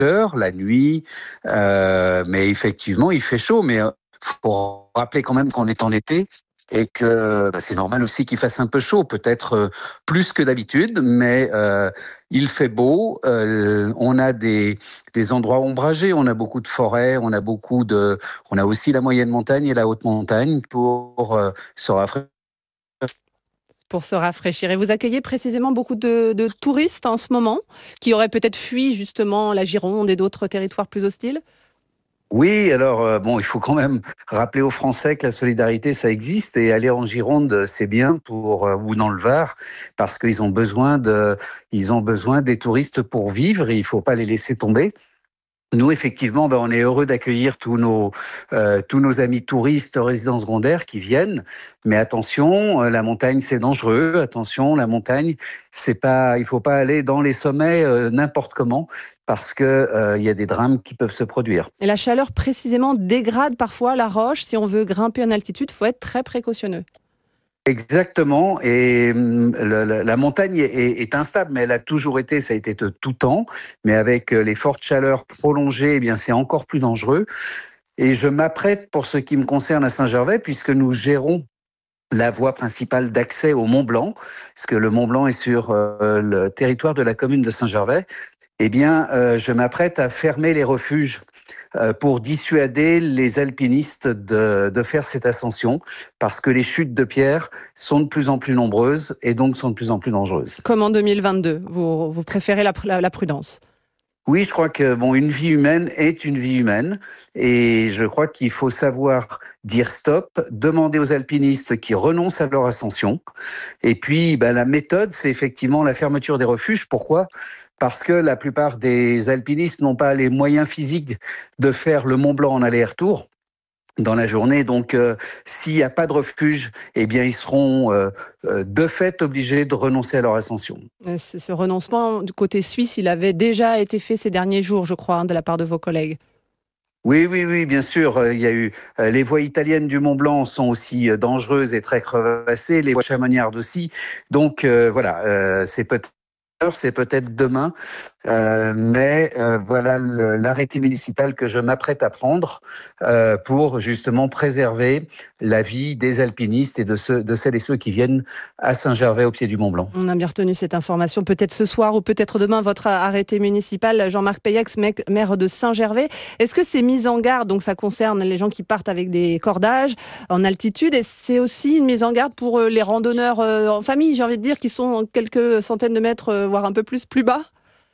heures, la nuit, mais effectivement, il fait chaud. Mais faut rappeler quand même qu'on est en été et que c'est normal aussi qu'il fasse un peu chaud, peut-être plus que d'habitude, mais il fait beau. On a des endroits ombragés, on a beaucoup de forêts, on a aussi la moyenne montagne et la haute montagne pour se rafraîchir. Pour se rafraîchir. Et vous accueillez précisément beaucoup de touristes en ce moment, qui auraient peut-être fui justement la Gironde et d'autres territoires plus hostiles? Oui, alors il faut quand même rappeler aux Français que la solidarité, ça existe, et aller en Gironde, c'est bien ou dans le Var, parce qu'ils ont besoin des touristes pour vivre, et il faut pas les laisser tomber. Nous, effectivement, on est heureux d'accueillir tous nos amis touristes, résidents secondaires qui viennent. Mais attention, la montagne, c'est dangereux. Attention, la montagne, il faut pas aller dans les sommets n'importe comment, parce que il y a des drames qui peuvent se produire. Et la chaleur, précisément, dégrade parfois la roche. Si on veut grimper en altitude, il faut être très précautionneux. Exactement, et la montagne est instable, mais elle a toujours été, ça a été de tout temps, mais avec les fortes chaleurs prolongées, eh bien c'est encore plus dangereux. Et je m'apprête, pour ce qui me concerne, à Saint-Gervais, puisque nous gérons la voie principale d'accès au Mont Blanc, parce que le Mont Blanc est sur le territoire de la commune de Saint-Gervais. Eh bien, je m'apprête à fermer les refuges pour dissuader les alpinistes de faire cette ascension, parce que les chutes de pierres sont de plus en plus nombreuses et donc sont de plus en plus dangereuses. Comme en 2022, vous préférez la prudence? Oui, je crois que une vie humaine est une vie humaine, et je crois qu'il faut savoir dire stop, demander aux alpinistes qui renoncent à leur ascension. Et puis, la méthode, c'est effectivement la fermeture des refuges. Pourquoi ? Parce que la plupart des alpinistes n'ont pas les moyens physiques de faire le Mont Blanc en aller-retour dans la journée. Donc, s'il n'y a pas de refuge, eh bien, ils seront de fait obligés de renoncer à leur ascension. Ce renoncement du côté suisse, il avait déjà été fait ces derniers jours, je crois, de la part de vos collègues. Oui, bien sûr. Il y a eu les voies italiennes du Mont Blanc sont aussi dangereuses et très crevassées, les voies chamonniardes aussi. Donc c'est peut-être demain, mais voilà l'arrêté municipal que je m'apprête à prendre pour justement préserver la vie des alpinistes et de celles et ceux qui viennent à Saint-Gervais au pied du Mont Blanc. On a bien retenu cette information. Peut-être ce soir ou peut-être demain, votre arrêté municipal. Jean-Marc Payex, maire de Saint-Gervais. Est-ce que ces mises en garde, donc ça concerne les gens qui partent avec des cordages en altitude, et c'est aussi une mise en garde pour les randonneurs en famille, j'ai envie de dire, qui sont quelques centaines de mètres, voire un peu plus bas?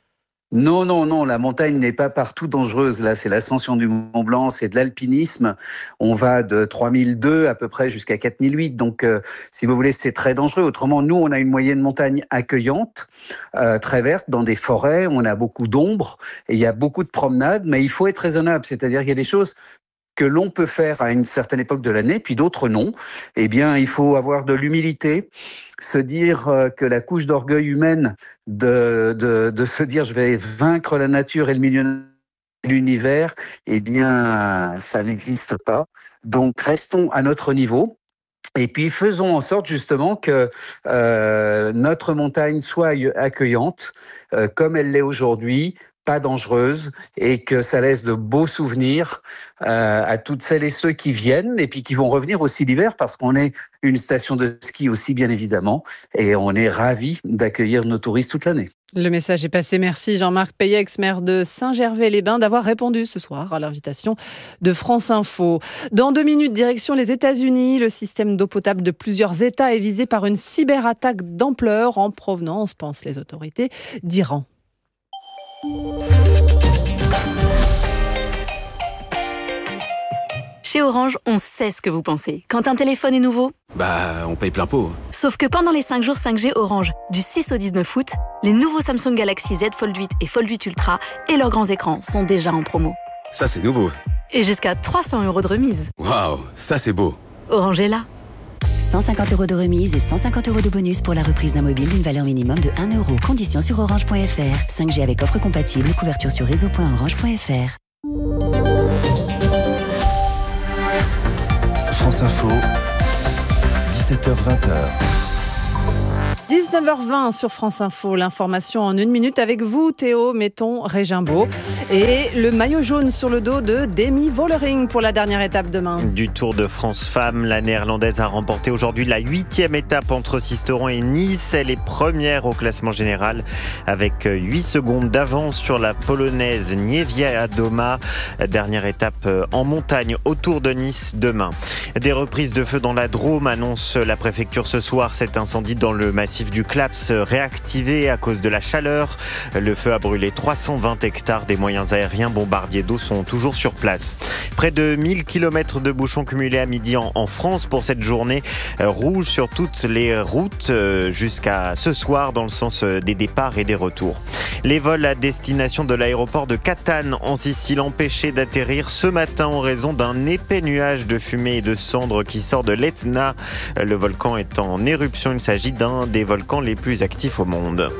Non, la montagne n'est pas partout dangereuse. Là, c'est l'ascension du Mont Blanc, c'est de l'alpinisme. On va de 3002 à peu près jusqu'à 4008. Donc, si vous voulez, c'est très dangereux. Autrement, nous, on a une moyenne montagne accueillante, très verte, dans des forêts. On a beaucoup d'ombre et il y a beaucoup de promenades, mais il faut être raisonnable. C'est-à-dire qu'il y a des choses que l'on peut faire à une certaine époque de l'année, puis d'autres non. Eh bien, il faut avoir de l'humilité, se dire que la couche d'orgueil humaine de se dire je vais vaincre la nature et le milieu de l'univers, eh bien, ça n'existe pas. Donc, restons à notre niveau. Et puis faisons en sorte justement que notre montagne soit accueillante, comme elle l'est aujourd'hui, pas dangereuse, et que ça laisse de beaux souvenirs à toutes celles et ceux qui viennent et puis qui vont revenir aussi l'hiver, parce qu'on est une station de ski aussi, bien évidemment, et on est ravis d'accueillir nos touristes toute l'année. Le message est passé. Merci Jean-Marc Payex, maire de Saint-Gervais-les-Bains, d'avoir répondu ce soir à l'invitation de France Info. Dans 2 minutes, direction les États-Unis. Le système d'eau potable de plusieurs États est visé par une cyberattaque d'ampleur en provenance, pensent les autorités, d'Iran. Chez Orange, on sait ce que vous pensez. Quand un téléphone est nouveau, on paye plein pot. Sauf que pendant les 5 jours 5G Orange, du 6 au 19 août, les nouveaux Samsung Galaxy Z Fold 8 et Fold 8 Ultra et leurs grands écrans sont déjà en promo. Ça, c'est nouveau. Et jusqu'à 300 € de remise. Waouh, ça c'est beau. Orange est là. 150 € de remise et 150 € de bonus pour la reprise d'un mobile d'une valeur minimum de 1 €. Conditions sur orange.fr. 5G avec offre compatible. Couverture sur réseau.orange.fr. France Info, 17h-20h. 19h20 sur France Info, l'information en 1 minute avec vous Théo Metton-Régimbaud et le maillot jaune sur le dos de Demi Vollering pour la dernière étape demain. Du Tour de France Femmes, la néerlandaise a remporté aujourd'hui la 8e étape entre Sisteron et Nice. Elle est première au classement général avec 8 secondes d'avance sur la polonaise Niewiadoma. Dernière étape en montagne autour de Nice demain. Des reprises de feu dans la Drôme annonce la préfecture ce soir. Cet incendie dans le massif du Claps réactivé à cause de la chaleur. Le feu a brûlé 320 hectares. Des moyens aériens bombardiers d'eau sont toujours sur place. Près de 1000 km de bouchons cumulés à midi en France pour cette journée. Rouge sur toutes les routes jusqu'à ce soir dans le sens des départs et des retours. Les vols à destination de l'aéroport de Catane en Sicile empêchés d'atterrir ce matin en raison d'un épais nuage de fumée et de cendres qui sort de l'Etna. Le volcan est en éruption. Il s'agit d'un des volcans les plus actifs au monde.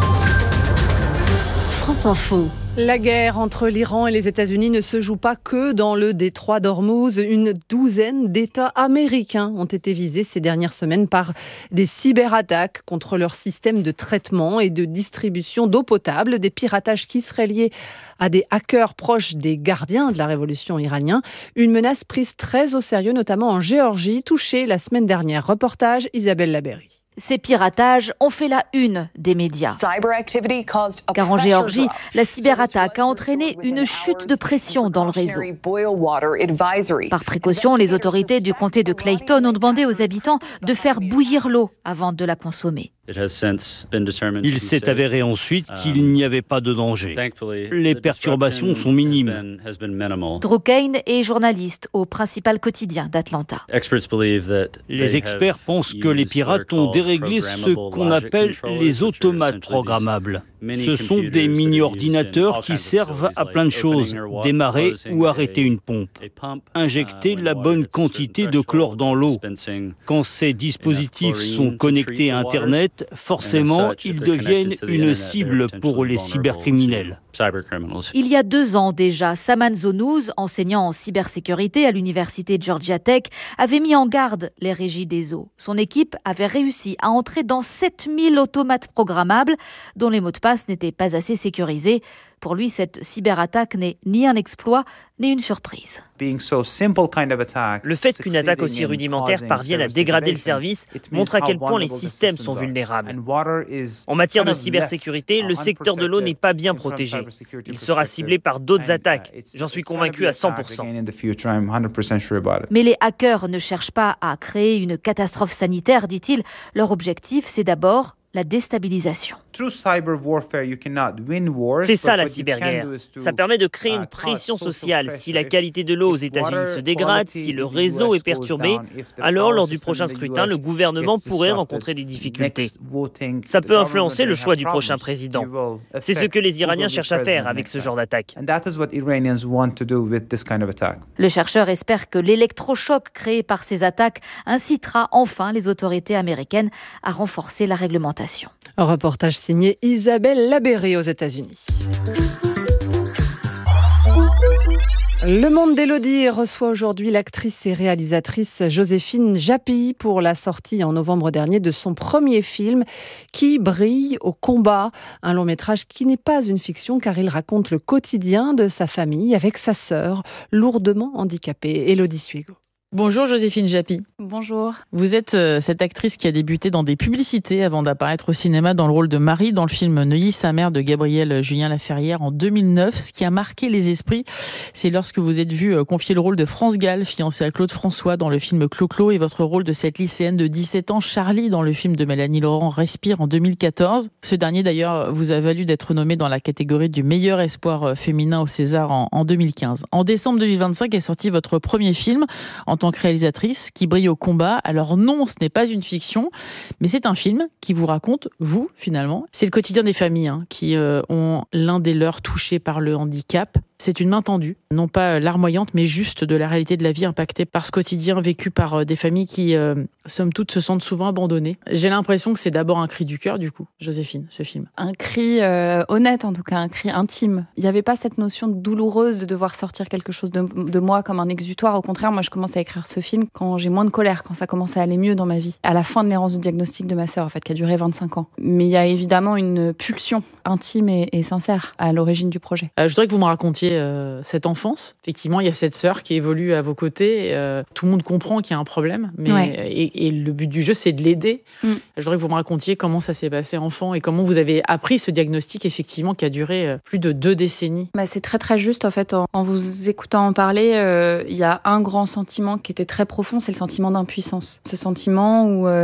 France Info. La guerre entre l'Iran et les États-Unis ne se joue pas que dans le détroit d'Ormuz. Une douzaine d'États américains ont été visés ces dernières semaines par des cyberattaques contre leur système de traitement et de distribution d'eau potable, des piratages qui seraient liés à des hackers proches des gardiens de la révolution iranienne. Une menace prise très au sérieux, notamment en Géorgie, touchée la semaine dernière. Reportage Isabelle Labéry. Ces piratages ont fait la une des médias. Car en Géorgie, la cyberattaque a entraîné une chute de pression dans le réseau. Par précaution, les autorités du comté de Clayton ont demandé aux habitants de faire bouillir l'eau avant de la consommer. Il s'est avéré ensuite qu'il n'y avait pas de danger. Les perturbations sont minimes. Drew Kane est journaliste au principal quotidien d'Atlanta. Les experts pensent que les pirates ont déréglé ce qu'on appelle les automates programmables. Ce sont des mini-ordinateurs qui servent à plein de choses. Démarrer ou arrêter une pompe. Injecter la bonne quantité de chlore dans l'eau. Quand ces dispositifs sont connectés à Internet, forcément, ils deviennent une cible pour les cybercriminels. Il y a 2 ans déjà, Saman Zonouz, enseignant en cybersécurité à l'université Georgia Tech, avait mis en garde les régies des eaux. Son équipe avait réussi à entrer dans 7000 automates programmables dont les mots de passe n'étaient pas assez sécurisés. Pour lui, cette cyberattaque n'est ni un exploit, ni une surprise. Le fait qu'une attaque aussi rudimentaire parvienne à dégrader le service montre à quel point les systèmes sont vulnérables. En matière de cybersécurité, le secteur de l'eau n'est pas bien protégé. Il sera ciblé par d'autres attaques. J'en suis convaincu à 100%. Mais les hackers ne cherchent pas à créer une catastrophe sanitaire, dit-il. Leur objectif, c'est d'abord la déstabilisation. C'est ça la cyberguerre. Ça permet de créer une pression sociale. Si la qualité de l'eau aux États-Unis se dégrade, si le réseau est perturbé, alors lors du prochain scrutin, le gouvernement pourrait rencontrer des difficultés. Ça peut influencer le choix du prochain président. C'est ce que les Iraniens cherchent à faire avec ce genre d'attaque. Le chercheur espère que l'électrochoc créé par ces attaques incitera enfin les autorités américaines à renforcer la réglementation. Un reportage signé Isabelle Labéry aux États-Unis. Le Monde d'Élodie reçoit aujourd'hui l'actrice et réalisatrice Joséphine Japy pour la sortie en novembre dernier de son premier film Qui brille au combat. Un long métrage qui n'est pas une fiction car il raconte le quotidien de sa famille avec sa sœur lourdement handicapée. Élodie Suego. Bonjour Joséphine Japy. Bonjour. Vous êtes cette actrice qui a débuté dans des publicités avant d'apparaître au cinéma dans le rôle de Marie dans le film Neuilly sa mère de Gabriel Julien Laferrière en 2009. Ce qui a marqué les esprits, c'est lorsque vous êtes vue confier le rôle de France Gall, fiancée à Claude François dans le film Clo-Clo, et votre rôle de cette lycéenne de 17 ans, Charlie, dans le film de Mélanie Laurent Respire en 2014. Ce dernier d'ailleurs vous a valu d'être nommé dans la catégorie du meilleur espoir féminin au César en 2015. En décembre 2025 est sorti votre premier film en tant que réalisatrice, Qui brille au combat. Alors non, ce n'est pas une fiction, mais c'est un film qui vous raconte, vous, finalement. C'est le quotidien des familles qui ont l'un des leurs touché par le handicap. C'est une main tendue, non pas larmoyante, mais juste de la réalité de la vie impactée par ce quotidien vécu par des familles qui, somme toute, se sentent souvent abandonnées. J'ai l'impression que c'est d'abord un cri du cœur, du coup, Joséphine, ce film. Un cri honnête, en tout cas, un cri intime. Il n'y avait pas cette notion douloureuse de devoir sortir quelque chose de moi comme un exutoire. Au contraire, moi, je commence à écrire ce film quand j'ai moins de colère, quand ça commence à aller mieux dans ma vie. À la fin de l'errance de diagnostic de ma sœur, en fait, qui a duré 25 ans. Mais il y a évidemment une pulsion intime et sincère à l'origine du projet. Je voudrais que vous me racontiez cette enfance. Effectivement, il y a cette sœur qui évolue à vos côtés. Tout le monde comprend qu'il y a un problème, mais et le but du jeu, c'est de l'aider. Je voudrais que vous me racontiez comment ça s'est passé enfant et comment vous avez appris ce diagnostic, effectivement, qui a duré plus de 2 décennies. C'est très très juste, en fait. En vous écoutant en parler, il y a un grand sentiment qui était très profond, c'est le sentiment d'impuissance. Ce sentiment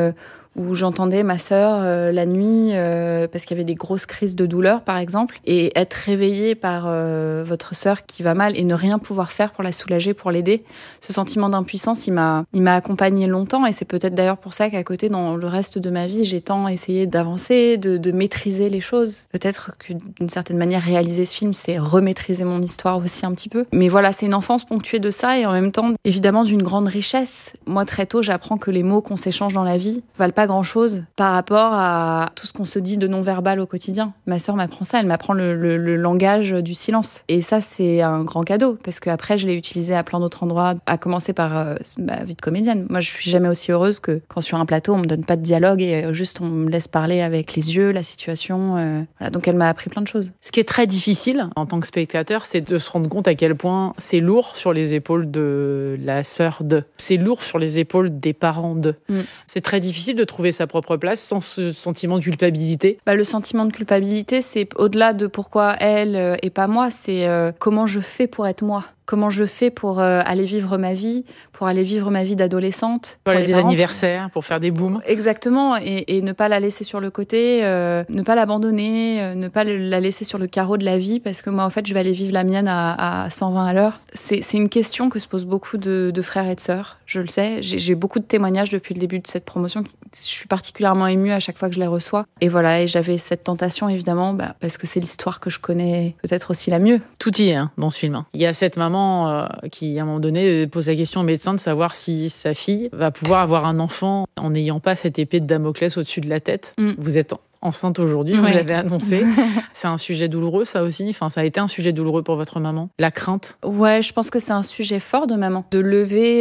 où j'entendais ma sœur la nuit parce qu'il y avait des grosses crises de douleur, par exemple, et être réveillée par votre sœur qui va mal et ne rien pouvoir faire pour la soulager, pour l'aider. Ce sentiment d'impuissance, il m'a accompagnée longtemps, et c'est peut-être d'ailleurs pour ça qu'à côté, dans le reste de ma vie, j'ai tant essayé d'avancer, de maîtriser les choses. Peut-être que d'une certaine manière, réaliser ce film, c'est remaîtriser mon histoire aussi un petit peu. Mais voilà, c'est une enfance ponctuée de ça, et en même temps, évidemment, d'une grande richesse. Moi, très tôt, j'apprends que les mots qu'on s'échange dans la vie valent pas grand-chose par rapport à tout ce qu'on se dit de non-verbal au quotidien. Ma sœur m'apprend ça, elle m'apprend le langage du silence. Et ça, c'est un grand cadeau, parce qu'après, je l'ai utilisé à plein d'autres endroits, à commencer par ma vie de comédienne. Moi, je suis jamais aussi heureuse que quand sur un plateau, on me donne pas de dialogue et juste on me laisse parler avec les yeux, la situation. Voilà. Donc, elle m'a appris plein de choses. Ce qui est très difficile en tant que spectateur, c'est de se rendre compte à quel point c'est lourd sur les épaules de la sœur de. C'est lourd sur les épaules des parents de. C'est très difficile de trouver sa propre place sans ce sentiment de culpabilité. Le sentiment de culpabilité, c'est au-delà de pourquoi elle et pas moi, c'est comment je fais pour être moi. Comment je fais pour aller vivre ma vie, pour aller vivre ma vie d'adolescente. Pour aller des anniversaires, pour faire des booms. Exactement, et ne pas la laisser sur le côté, ne pas l'abandonner, ne pas la laisser sur le carreau de la vie, parce que moi, en fait, je vais aller vivre la mienne à 120 à l'heure. C'est une question que se posent beaucoup de frères et de sœurs, je le sais. J'ai beaucoup de témoignages depuis le début de cette promotion. Je suis particulièrement émue à chaque fois que je les reçois. Et voilà, et j'avais cette tentation, évidemment, parce que c'est l'histoire que je connais peut-être aussi la mieux. Tout y est dans ce film. Il y a cette maman qui, à un moment donné, pose la question au médecin de savoir si sa fille va pouvoir avoir un enfant en n'ayant pas cette épée de Damoclès au-dessus de la tête. Vous êtes enceinte aujourd'hui, vous l'avez annoncé. C'est un sujet douloureux, ça aussi. Enfin, ça a été un sujet douloureux pour votre maman. La crainte. Ouais, je pense que c'est un sujet fort de maman, de lever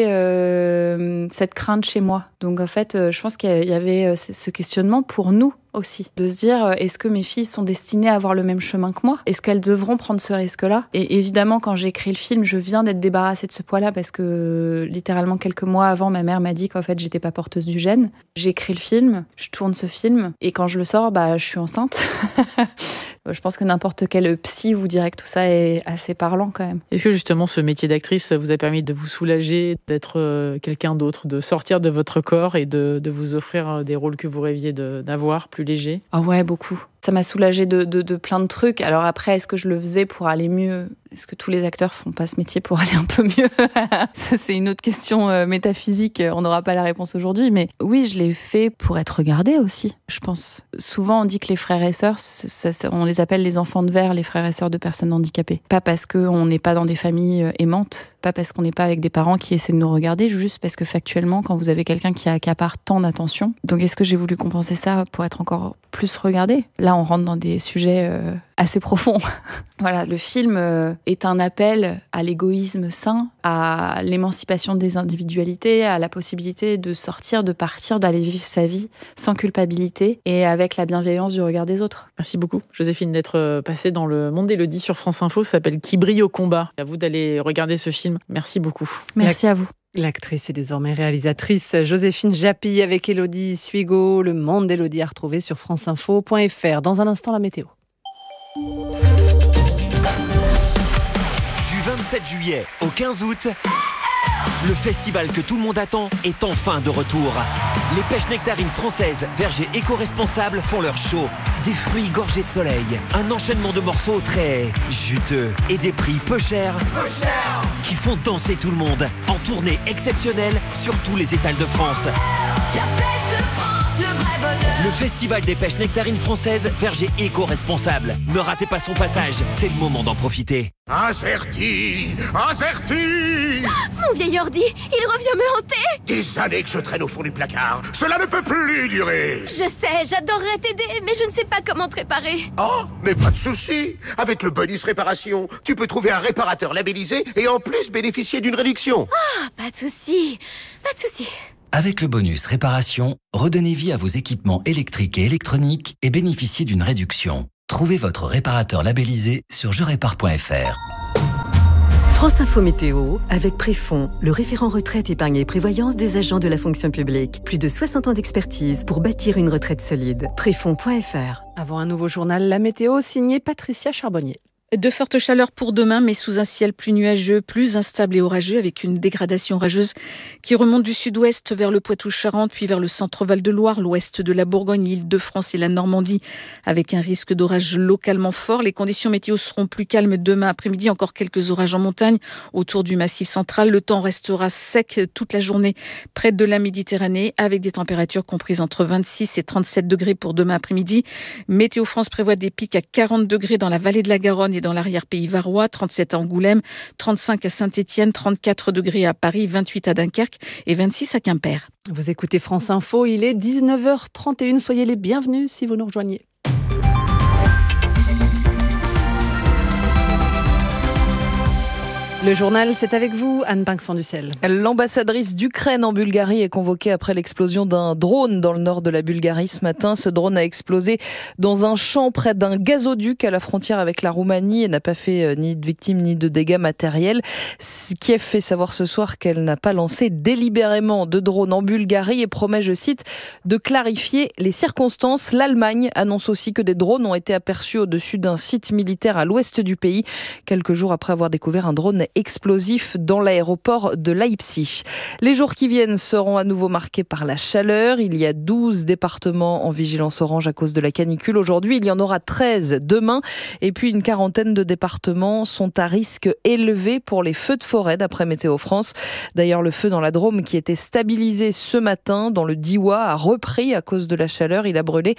cette crainte chez moi. Donc en fait, je pense qu'il y avait ce questionnement pour nous aussi, de se dire est-ce que mes filles sont destinées à avoir le même chemin que moi ? Est-ce qu'elles devront prendre ce risque-là ? Et évidemment, quand j'ai écrit le film, je viens d'être débarrassée de ce poids-là parce que littéralement quelques mois avant, ma mère m'a dit qu'en fait, j'étais pas porteuse du gène. J'ai écrit le film, je tourne ce film, et quand je le sors, je suis enceinte. Je pense que n'importe quel psy vous dirait que tout ça est assez parlant quand même. Est-ce que justement ce métier d'actrice vous a permis de vous soulager, d'être quelqu'un d'autre, de sortir de votre corps et de vous offrir des rôles que vous rêviez d'avoir, plus légers ? Ah ouais, beaucoup. Ça m'a soulagée de plein de trucs. Alors après, est-ce que je le faisais pour aller mieux ? Est-ce que tous les acteurs font pas ce métier pour aller un peu mieux ? Ça, c'est une autre question métaphysique. On n'aura pas la réponse aujourd'hui. Mais oui, je l'ai fait pour être regardée aussi, je pense. Souvent, on dit que les frères et sœurs, on les appelle les enfants de verre, les frères et sœurs de personnes handicapées. Pas parce qu'on n'est pas dans des familles aimantes, pas parce qu'on n'est pas avec des parents qui essaient de nous regarder, juste parce que factuellement, quand vous avez quelqu'un qui accapare tant d'attention, donc est-ce que j'ai voulu compenser ça pour être encore plus regardée ? Là, on rentre dans des sujets assez profonds. Voilà, le film est un appel à l'égoïsme sain, à l'émancipation des individualités, à la possibilité de sortir, de partir, d'aller vivre sa vie sans culpabilité et avec la bienveillance du regard des autres. Merci beaucoup, Joséphine, d'être passée dans le Monde d'Élodie sur France Info. Ça s'appelle Qui brille au combat. À vous d'aller regarder ce film. Merci beaucoup. Merci à vous. L'actrice et désormais réalisatrice Joséphine Japy avec Élodie Suigo. Le Monde d'Élodie à retrouver sur franceinfo.fr. Dans un instant, la météo. Du 27 juillet au 15 août, le festival que tout le monde attend est enfin de retour. Les pêches nectarines françaises, vergers éco-responsables font leur show. Des fruits gorgés de soleil, un enchaînement de morceaux très juteux et des prix peu chers qui font danser tout le monde en tournée exceptionnelle sur tous les étals de France. La pêche de France, le vrai Le festival des pêches nectarines françaises, verger éco-responsable. Ne ratez pas son passage, c'est le moment d'en profiter. Azerty, Mon vieil ordi, il revient me hanter. Des années que je traîne au fond du placard. Cela ne peut plus durer. Je sais, j'adorerais t'aider, mais je ne sais pas comment te réparer. Oh, mais pas de souci. Avec le bonus réparation, tu peux trouver un réparateur labellisé et en plus bénéficier d'une réduction. Ah, pas de souci. Avec le bonus réparation, redonnez vie à vos équipements électriques et électroniques et bénéficiez d'une réduction. Trouvez votre réparateur labellisé sur jerépare.fr. France Info Météo, avec Préfond, le référent retraite, épargne et prévoyance des agents de la fonction publique. Plus de 60 ans d'expertise pour bâtir une retraite solide. Préfond.fr. Avant un nouveau journal, la météo signée Patricia Charbonnier. De fortes chaleurs pour demain, mais sous un ciel plus nuageux, plus instable et orageux, avec une dégradation orageuse qui remonte du sud-ouest vers le Poitou-Charentes, puis vers le centre Val-de-Loire, l'ouest de la Bourgogne, l'Île-de-France et la Normandie, avec un risque d'orage localement fort. Les conditions météo seront plus calmes demain après-midi, encore quelques orages en montagne autour du Massif central. Le temps restera sec toute la journée près de la Méditerranée, avec des températures comprises entre 26 et 37 degrés pour demain après-midi. Météo France prévoit des pics à 40 degrés dans la vallée de la Garonne et dans l'arrière-pays varois, 37 à Angoulême, 35 à Saint-Étienne, 34 degrés à Paris, 28 à Dunkerque et 26 à Quimper. Vous écoutez France Info, il est 19h31, soyez les bienvenus si vous nous rejoignez. Le journal, c'est avec vous, Anne Pinxan-Ducel. L'ambassadrice d'Ukraine en Bulgarie est convoquée après l'explosion d'un drone dans le nord de la Bulgarie ce matin. Ce drone a explosé dans un champ près d'un gazoduc à la frontière avec la Roumanie et n'a pas fait ni de victimes ni de dégâts matériels. Kiev fait savoir ce soir qu'elle n'a pas lancé délibérément de drone en Bulgarie et promet, je cite, de clarifier les circonstances. L'Allemagne annonce aussi que des drones ont été aperçus au-dessus d'un site militaire à l'ouest du pays, quelques jours après avoir découvert un drone explosif dans l'aéroport de Leipzig. Les jours qui viennent seront à nouveau marqués par la chaleur. Il y a 12 départements en vigilance orange à cause de la canicule. Aujourd'hui, il y en aura 13 demain. Et puis, une quarantaine de départements sont à risque élevé pour les feux de forêt, d'après Météo France. D'ailleurs, le feu dans la Drôme, qui était stabilisé ce matin dans le Diois, a repris à cause de la chaleur. Il a brûlé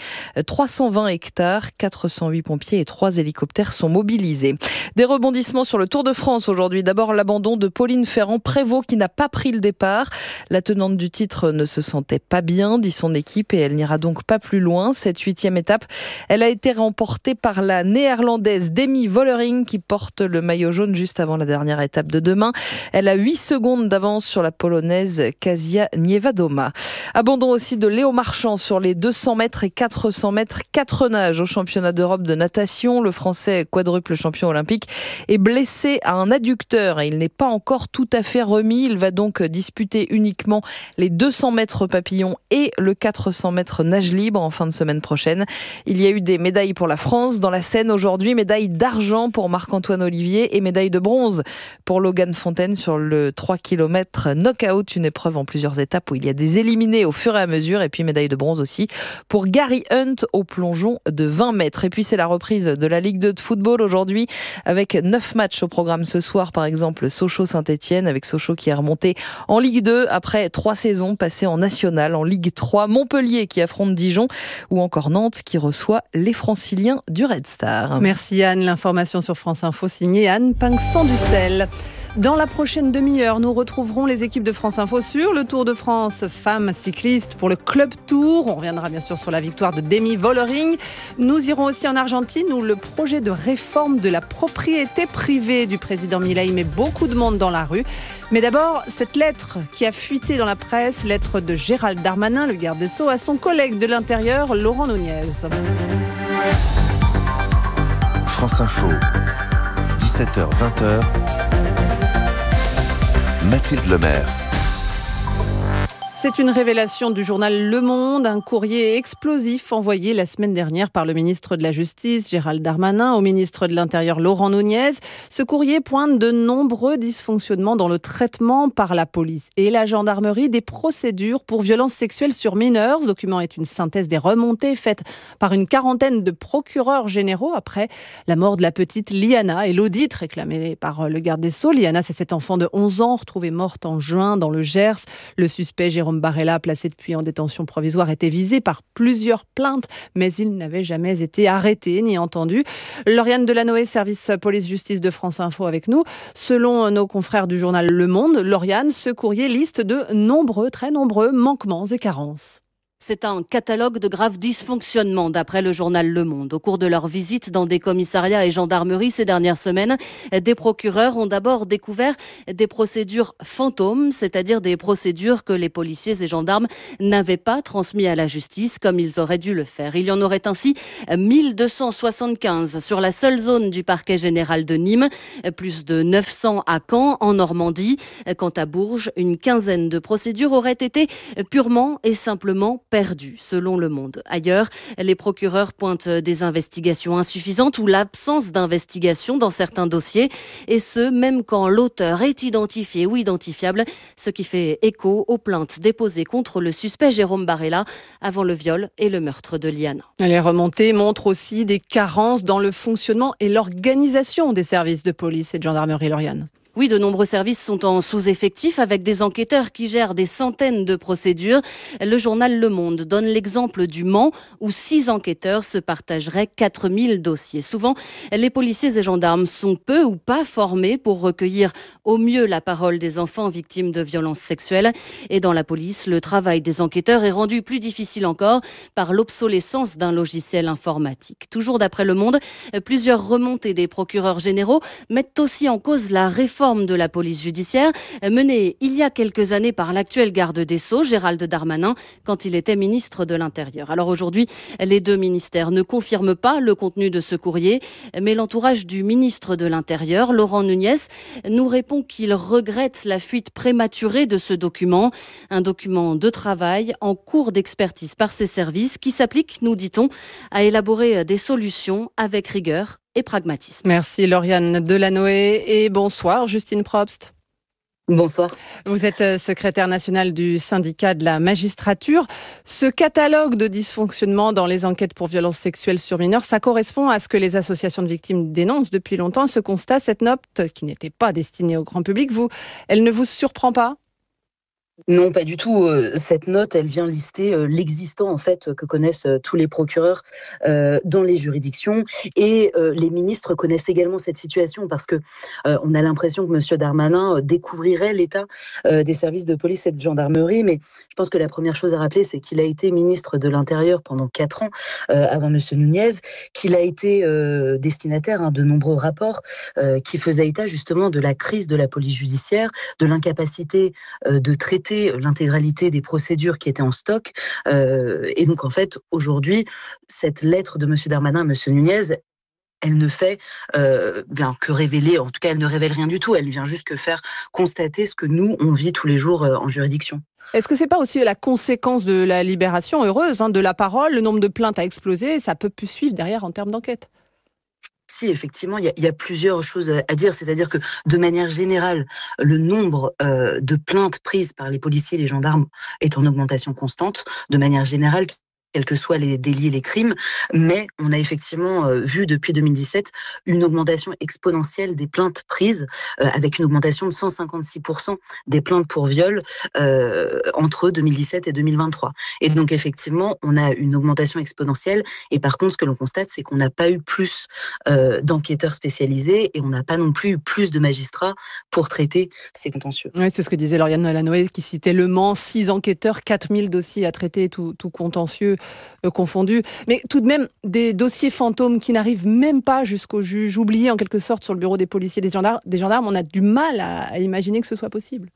320 hectares. 408 pompiers et 3 hélicoptères sont mobilisés. Des rebondissements sur le Tour de France aujourd'hui. D'abord, l'abandon de Pauline Ferrand-Prévot qui n'a pas pris le départ. La tenante du titre ne se sentait pas bien, dit son équipe, et elle n'ira donc pas plus loin. Cette 8e étape, elle a été remportée par la néerlandaise Demi Vollering qui porte le maillot jaune juste avant la dernière étape de demain. Elle a 8 secondes d'avance sur la polonaise Kasia Niewiadoma. Abandon aussi de Léo Marchand sur les 200 mètres et 400 mètres 4 nages au championnat d'Europe de natation. Le Français quadruple champion olympique est blessé à un adducteur et il n'est pas encore tout à fait remis. Il va donc disputer uniquement les 200 mètres papillon et le 400 mètres nage libre en fin de semaine prochaine. Il y a eu des médailles pour la France dans la Seine aujourd'hui, médaille d'argent pour Marc-Antoine Olivier et médaille de bronze pour Logan Fontaine sur le 3 km knockout, une épreuve en plusieurs étapes où il y a des éliminés au fur et à mesure, et puis médaille de bronze aussi pour Gary Hunt au plongeon de 20 mètres. Et puis c'est la reprise de la Ligue 2 de football aujourd'hui avec 9 matchs au programme ce soir. Par exemple, Sochaux-Saint-Etienne, avec Sochaux qui est remonté en Ligue 2 après 3 saisons passées en National, en Ligue 3. Montpellier qui affronte Dijon, ou encore Nantes qui reçoit les Franciliens du Red Star. Merci Anne, l'information sur France Info signée Anne Pinxan-Ducel. Dans la prochaine demi-heure, nous retrouverons les équipes de France Info sur le Tour de France femmes cyclistes pour le Club Tour. On reviendra bien sûr sur la victoire de Demi Vollering. Nous irons aussi en Argentine où le projet de réforme de la propriété privée du président Milei met beaucoup de monde dans la rue. Mais d'abord, cette lettre qui a fuité dans la presse, lettre de Gérald Darmanin, le garde des Sceaux, à son collègue de l'Intérieur, Laurent Nunez. France Info, 17h-20h. Mathilde Lemaire. C'est une révélation du journal Le Monde, un courrier explosif envoyé la semaine dernière par le ministre de la Justice, Gérald Darmanin, au ministre de l'Intérieur, Laurent Nunez. Ce courrier pointe de nombreux dysfonctionnements dans le traitement par la police et la gendarmerie des procédures pour violences sexuelles sur mineurs. Ce document est une synthèse des remontées faites par une quarantaine de procureurs généraux après la mort de la petite Liana et l'audit réclamé par le garde des Sceaux. Liana, c'est cet enfant de 11 ans retrouvé morte en juin dans le Gers. Le suspect Jérôme Jérôme Barella, placé depuis en détention provisoire, était visé par plusieurs plaintes, mais il n'avait jamais été arrêté ni entendu. Lauriane Delanoë, service police-justice de France Info avec nous. Selon nos confrères du journal Le Monde, Lauriane, ce courrier liste de très nombreux manquements et carences. C'est un catalogue de graves dysfonctionnements d'après le journal Le Monde. Au cours de leur visite dans des commissariats et gendarmeries ces dernières semaines, des procureurs ont d'abord découvert des procédures fantômes, c'est-à-dire des procédures que les policiers et gendarmes n'avaient pas transmises à la justice comme ils auraient dû le faire. Il y en aurait ainsi 1275 sur la seule zone du parquet général de Nîmes, plus de 900 à Caen, en Normandie. Quant à Bourges, une quinzaine de procédures auraient été purement et simplement perdu, selon Le Monde. Ailleurs, les procureurs pointent des investigations insuffisantes ou l'absence d'investigation dans certains dossiers, et ce, même quand l'auteur est identifié ou identifiable, ce qui fait écho aux plaintes déposées contre le suspect Jérôme Barella avant le viol et le meurtre de Liane. Les remontées montrent aussi des carences dans le fonctionnement et l'organisation des services de police et de gendarmerie, Lauriane. Oui, de nombreux services sont en sous-effectif avec des enquêteurs qui gèrent des centaines de procédures. Le journal Le Monde donne l'exemple du Mans où 6 enquêteurs se partageraient 4000 dossiers. Souvent, les policiers et gendarmes sont peu ou pas formés pour recueillir au mieux la parole des enfants victimes de violences sexuelles. Et dans la police, le travail des enquêteurs est rendu plus difficile encore par l'obsolescence d'un logiciel informatique. Toujours d'après Le Monde, plusieurs remontées des procureurs généraux mettent aussi en cause la réforme de la police judiciaire menée il y a quelques années par l'actuel garde des Sceaux, Gérald Darmanin, quand il était ministre de l'Intérieur. Alors aujourd'hui, les deux ministères ne confirment pas le contenu de ce courrier, mais l'entourage du ministre de l'Intérieur, Laurent Nunez, nous répond qu'il regrette la fuite prématurée de ce document, un document de travail en cours d'expertise par ses services qui s'applique, nous dit-on, à élaborer des solutions avec rigueur et pragmatisme. Merci Lauriane Delanoë et bonsoir Justine Probst. Bonsoir. Vous êtes secrétaire nationale du syndicat de la magistrature. Ce catalogue de dysfonctionnements dans les enquêtes pour violences sexuelles sur mineurs, ça correspond à ce que les associations de victimes dénoncent depuis longtemps. Ce constat, cette note qui n'était pas destinée au grand public, elle ne vous surprend pas ? Non, pas du tout. Cette note, elle vient lister l'existant en fait que connaissent tous les procureurs dans les juridictions, et les ministres connaissent également cette situation parce que on a l'impression que Monsieur Darmanin découvrirait l'état des services de police et de gendarmerie, mais je pense que la première chose à rappeler, c'est qu'il a été ministre de l'Intérieur pendant 4 ans avant Monsieur Nunez, qu'il a été destinataire de nombreux rapports qui faisaient état justement de la crise de la police judiciaire, de l'incapacité de traiter l'intégralité des procédures qui étaient en stock. Et donc, en fait, aujourd'hui, cette lettre de M. Darmanin à M. Nunez, elle ne fait que révéler, en tout cas, elle ne révèle rien du tout. Elle vient juste que faire constater ce que nous, on vit tous les jours en juridiction. Est-ce que c'est pas aussi la conséquence de la libération heureuse de la parole ? Le nombre de plaintes a explosé et ça peut plus suivre derrière en termes d'enquête. Si, effectivement, il y a plusieurs choses à dire. C'est-à-dire que, de manière générale, le nombre de plaintes prises par les policiers et les gendarmes est en augmentation constante, de manière générale, quels que soient les délits et les crimes, mais on a effectivement vu depuis 2017 une augmentation exponentielle des plaintes prises, avec une augmentation de 156% des plaintes pour viol entre 2017 et 2023. Et donc effectivement, on a une augmentation exponentielle, et par contre, ce que l'on constate, c'est qu'on n'a pas eu plus d'enquêteurs spécialisés, et on n'a pas non plus eu plus de magistrats pour traiter ces contentieux. Oui, c'est ce que disait Lauriane Delanoë, qui citait Le Mans, 6 enquêteurs, 4000 dossiers à traiter, tout contentieux confondus. Mais tout de même, des dossiers fantômes qui n'arrivent même pas jusqu'au juge, oubliés en quelque sorte sur le bureau des policiers et des gendarmes, on a du mal à imaginer que ce soit possible.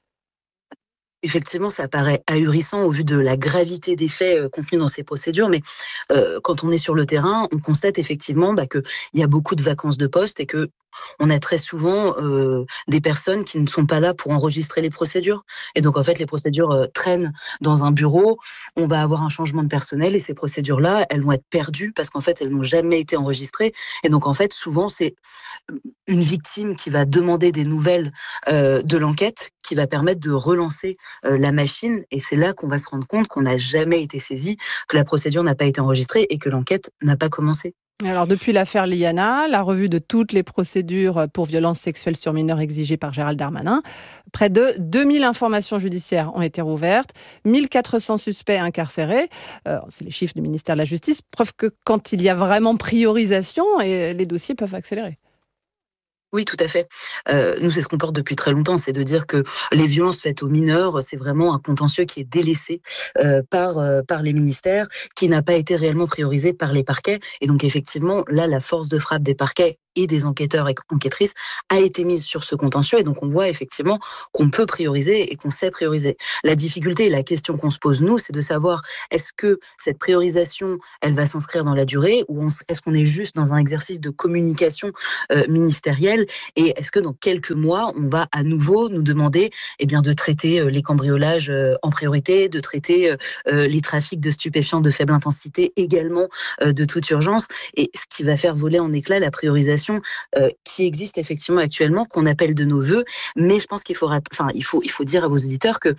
Effectivement, ça paraît ahurissant au vu de la gravité des faits contenus dans ces procédures, mais quand on est sur le terrain, on constate effectivement qu'il y a beaucoup de vacances de poste et que on a très souvent des personnes qui ne sont pas là pour enregistrer les procédures. Et donc, en fait, les procédures traînent dans un bureau, on va avoir un changement de personnel et ces procédures-là, elles vont être perdues parce qu'en fait, elles n'ont jamais été enregistrées. Et donc, en fait, souvent, c'est une victime qui va demander des nouvelles de l'enquête qui va permettre de relancer la machine. Et c'est là qu'on va se rendre compte qu'on n'a jamais été saisi, que la procédure n'a pas été enregistrée et que l'enquête n'a pas commencé. Alors depuis l'affaire Liana, la revue de toutes les procédures pour violences sexuelles sur mineurs exigées par Gérald Darmanin, près de 2000 informations judiciaires ont été rouvertes, 1400 suspects incarcérés. C'est les chiffres du ministère de la Justice, preuve que quand il y a vraiment priorisation, les dossiers peuvent accélérer. Oui, tout à fait. Nous, c'est ce qu'on porte depuis très longtemps, c'est de dire que les violences faites aux mineurs, c'est vraiment un contentieux qui est délaissé par les ministères, qui n'a pas été réellement priorisé par les parquets. Et donc, effectivement, là, la force de frappe des parquets et des enquêteurs et enquêtrices a été mise sur ce contentieux. Et donc, on voit effectivement qu'on peut prioriser et qu'on sait prioriser. La difficulté et la question qu'on se pose, nous, c'est de savoir est-ce que cette priorisation, elle va s'inscrire dans la durée ou est-ce qu'on est juste dans un exercice de communication ministérielle et est-ce que dans quelques mois, on va à nouveau nous demander de traiter les cambriolages en priorité, de traiter les trafics de stupéfiants de faible intensité également de toute urgence et ce qui va faire voler en éclats la priorisation qui existe effectivement actuellement, qu'on appelle de nos vœux, mais je pense qu'il faut dire à vos auditeurs que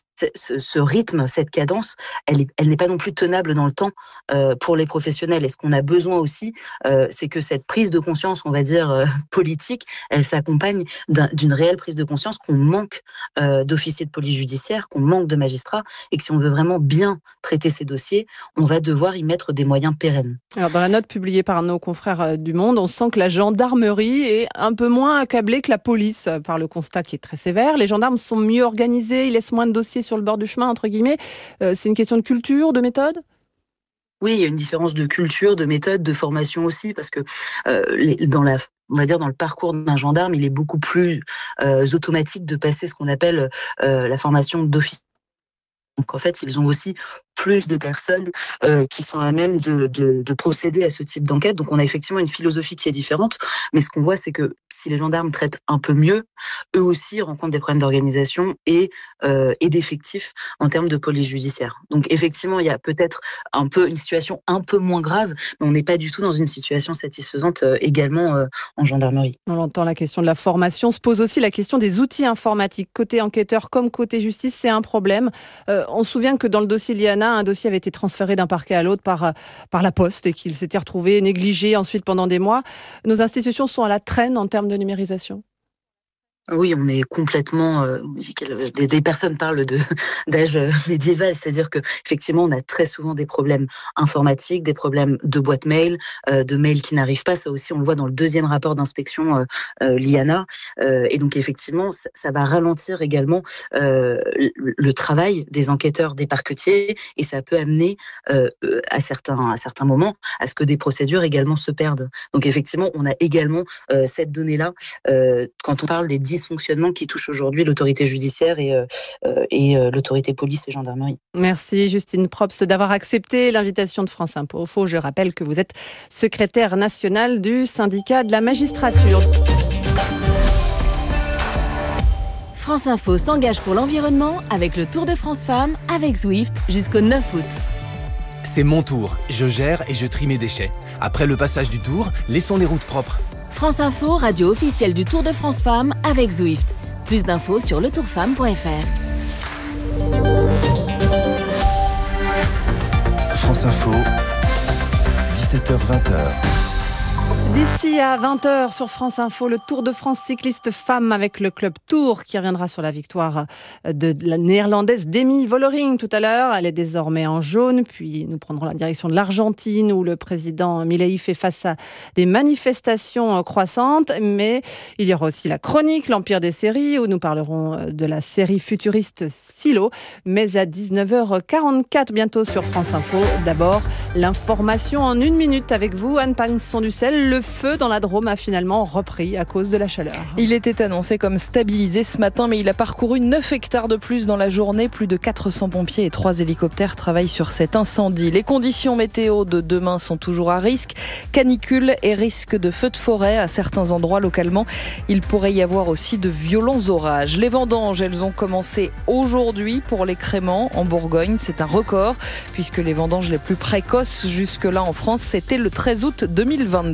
ce rythme, cette cadence, elle n'est pas non plus tenable dans le temps pour les professionnels. Et ce qu'on a besoin aussi, c'est que cette prise de conscience, on va dire politique, elle s'accompagne d'une réelle prise de conscience qu'on manque d'officiers de police judiciaire, qu'on manque de magistrats, et que si on veut vraiment bien traiter ces dossiers, on va devoir y mettre des moyens pérennes. Alors dans la note publiée par nos confrères du Monde, on sent que la gendarmerie est un peu moins accablée que la police par le constat qui est très sévère. Les gendarmes sont mieux organisés, ils laissent moins de dossiers sur le bord du chemin, entre guillemets. C'est une question de culture, de méthode ? Oui, il y a une différence de culture, de méthode, de formation aussi, parce que dans le parcours d'un gendarme, il est beaucoup plus automatique de passer ce qu'on appelle la formation d'officier. Donc en fait, ils ont aussi plus de personnes qui sont à même de procéder à ce type d'enquête. Donc on a effectivement une philosophie qui est différente, mais ce qu'on voit, c'est que si les gendarmes traitent un peu mieux, eux aussi rencontrent des problèmes d'organisation et d'effectifs en termes de police judiciaire. Donc effectivement, il y a peut-être une situation un peu moins grave, mais on n'est pas du tout dans une situation satisfaisante également en gendarmerie. On entend la question de la formation, se pose aussi la question des outils informatiques. Côté enquêteur comme côté justice, c'est un problème. On se souvient que dans le dossier Liana, un dossier avait été transféré d'un parquet à l'autre par la Poste et qu'il s'était retrouvé négligé ensuite pendant des mois. Nos institutions sont à la traîne en termes de numérisation. Oui, on est complètement. Des personnes parlent d'âge médiéval, c'est-à-dire que effectivement, on a très souvent des problèmes informatiques, des problèmes de boîte mail, de mails qui n'arrivent pas. Ça aussi, on le voit dans le deuxième rapport d'inspection Liana. Et donc effectivement, ça va ralentir également le travail des enquêteurs, des parquetiers, et ça peut amener à certains moments à ce que des procédures également se perdent. Donc effectivement, on a également cette donnée-là quand on parle des dysfonctionnements qui touchent aujourd'hui l'autorité judiciaire et l'autorité police et gendarmerie. Merci Justine Probst d'avoir accepté l'invitation de France Info. Je rappelle que vous êtes secrétaire nationale du syndicat de la magistrature. France Info s'engage pour l'environnement avec le Tour de France Femmes avec Zwift jusqu'au 9 août. C'est mon tour, je gère et je trie mes déchets. Après le passage du tour, laissons les routes propres. France Info, radio officielle du Tour de France Femmes avec Zwift. Plus d'infos sur letourfemme.fr. France Info, 17h-20h. D'ici à 20h sur France Info, le Tour de France cycliste femmes avec le club Tour qui reviendra sur la victoire de la néerlandaise Demi Vollering tout à l'heure. Elle est désormais en jaune, puis nous prendrons la direction de l'Argentine où le président Milei fait face à des manifestations croissantes. Mais il y aura aussi la chronique, l'Empire des séries où nous parlerons de la série futuriste Silo. Mais à 19h44 bientôt sur France Info. D'abord, l'information en 1 minute avec vous, Anne Pinson-Ducel. Le feu dans la Drôme a finalement repris à cause de la chaleur. Il était annoncé comme stabilisé ce matin, mais il a parcouru 9 hectares de plus dans la journée. Plus de 400 pompiers et 3 hélicoptères travaillent sur cet incendie. Les conditions météo de demain sont toujours à risque. Canicule et risque de feux de forêt à certains endroits localement. Il pourrait y avoir aussi de violents orages. Les vendanges, elles ont commencé aujourd'hui pour les créments en Bourgogne. C'est un record puisque les vendanges les plus précoces jusque-là en France, c'était le 13 août 2022.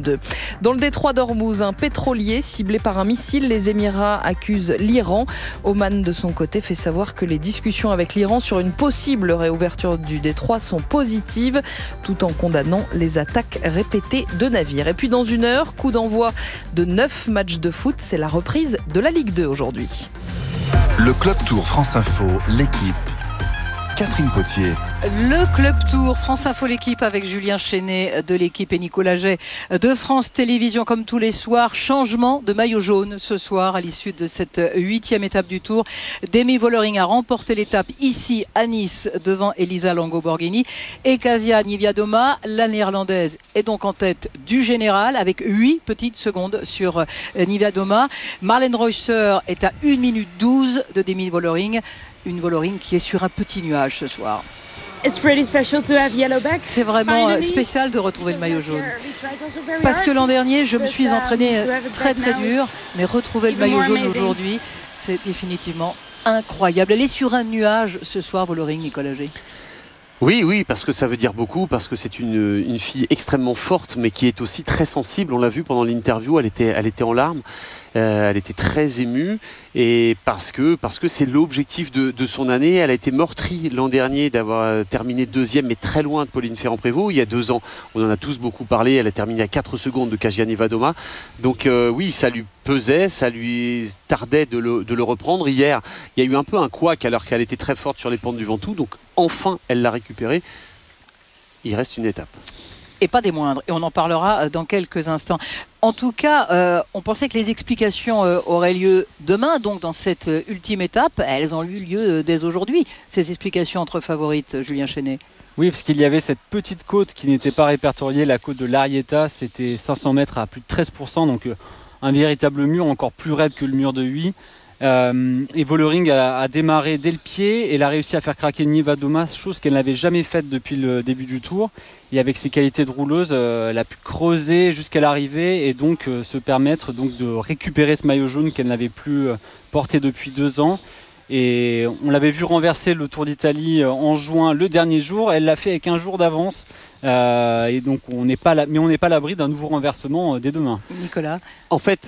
Dans le détroit d'Ormuz, un pétrolier ciblé par un missile. Les Émirats accusent l'Iran. Oman, de son côté, fait savoir que les discussions avec l'Iran sur une possible réouverture du détroit sont positives, tout en condamnant les attaques répétées de navires. Et puis dans une heure, coup d'envoi de 9 matchs de foot. C'est la reprise de la Ligue 2 aujourd'hui. Le Club Tour France Info, l'équipe. Catherine Potier. Le Club Tour France Info, l'équipe avec Julien Chenet de l'équipe et Nicolas Jay de France Télévisions comme tous les soirs. Changement de maillot jaune ce soir à l'issue de cette 8e étape du Tour. Demi Vollering a remporté l'étape ici à Nice devant Elisa Longo-Borghini. Et Kasia Niewiadoma, la néerlandaise, est donc en tête du général avec 8 petites secondes sur Niewiadoma. Marlène Reusser est à 1 minute 12 de Demi Vollering. Une Vollering qui est sur un petit nuage ce soir. C'est vraiment spécial de retrouver le maillot jaune. Parce que l'an dernier, je me suis entraînée très très dur, mais retrouver le maillot jaune aujourd'hui, c'est définitivement incroyable. Elle est sur un nuage ce soir, Vollering, Nicolas G. Oui, parce que ça veut dire beaucoup, parce que c'est une fille extrêmement forte, mais qui est aussi très sensible. On l'a vu pendant l'interview, elle était en larmes. Elle était très émue et parce que c'est l'objectif de son année. Elle a été meurtrie l'an dernier d'avoir terminé 2e, mais très loin de Pauline Ferrand-Prévot. Il y a 2 ans, on en a tous beaucoup parlé, elle a terminé à 4 secondes de Kasia Niewiadoma. Donc oui, ça lui pesait, ça lui tardait de le reprendre. Hier, il y a eu un peu un couac alors qu'elle était très forte sur les pentes du Ventoux. Donc enfin, elle l'a récupéré. Il reste une étape. Et pas des moindres. Et on en parlera dans quelques instants. En tout cas, on pensait que les explications auraient lieu demain, donc dans cette ultime étape. Elles ont eu lieu dès aujourd'hui, ces explications entre favorites, Julien Chenet. Oui, parce qu'il y avait cette petite côte qui n'était pas répertoriée, la côte de l'Arieta. C'était 500 mètres à plus de 13%, donc un véritable mur encore plus raide que le mur de Huy. Et Vollering a démarré dès le pied et elle a réussi à faire craquer Niewiadoma, chose qu'elle n'avait jamais faite depuis le début du Tour. Et avec ses qualités de rouleuse, elle a pu creuser jusqu'à l'arrivée et donc se permettre donc de récupérer ce maillot jaune qu'elle n'avait plus porté depuis 2 ans. Et on l'avait vu renverser le Tour d'Italie en juin, le dernier jour. Elle l'a fait avec 1 jour d'avance. Et donc on n'est pas à l'abri d'un nouveau renversement dès demain. Nicolas. En fait,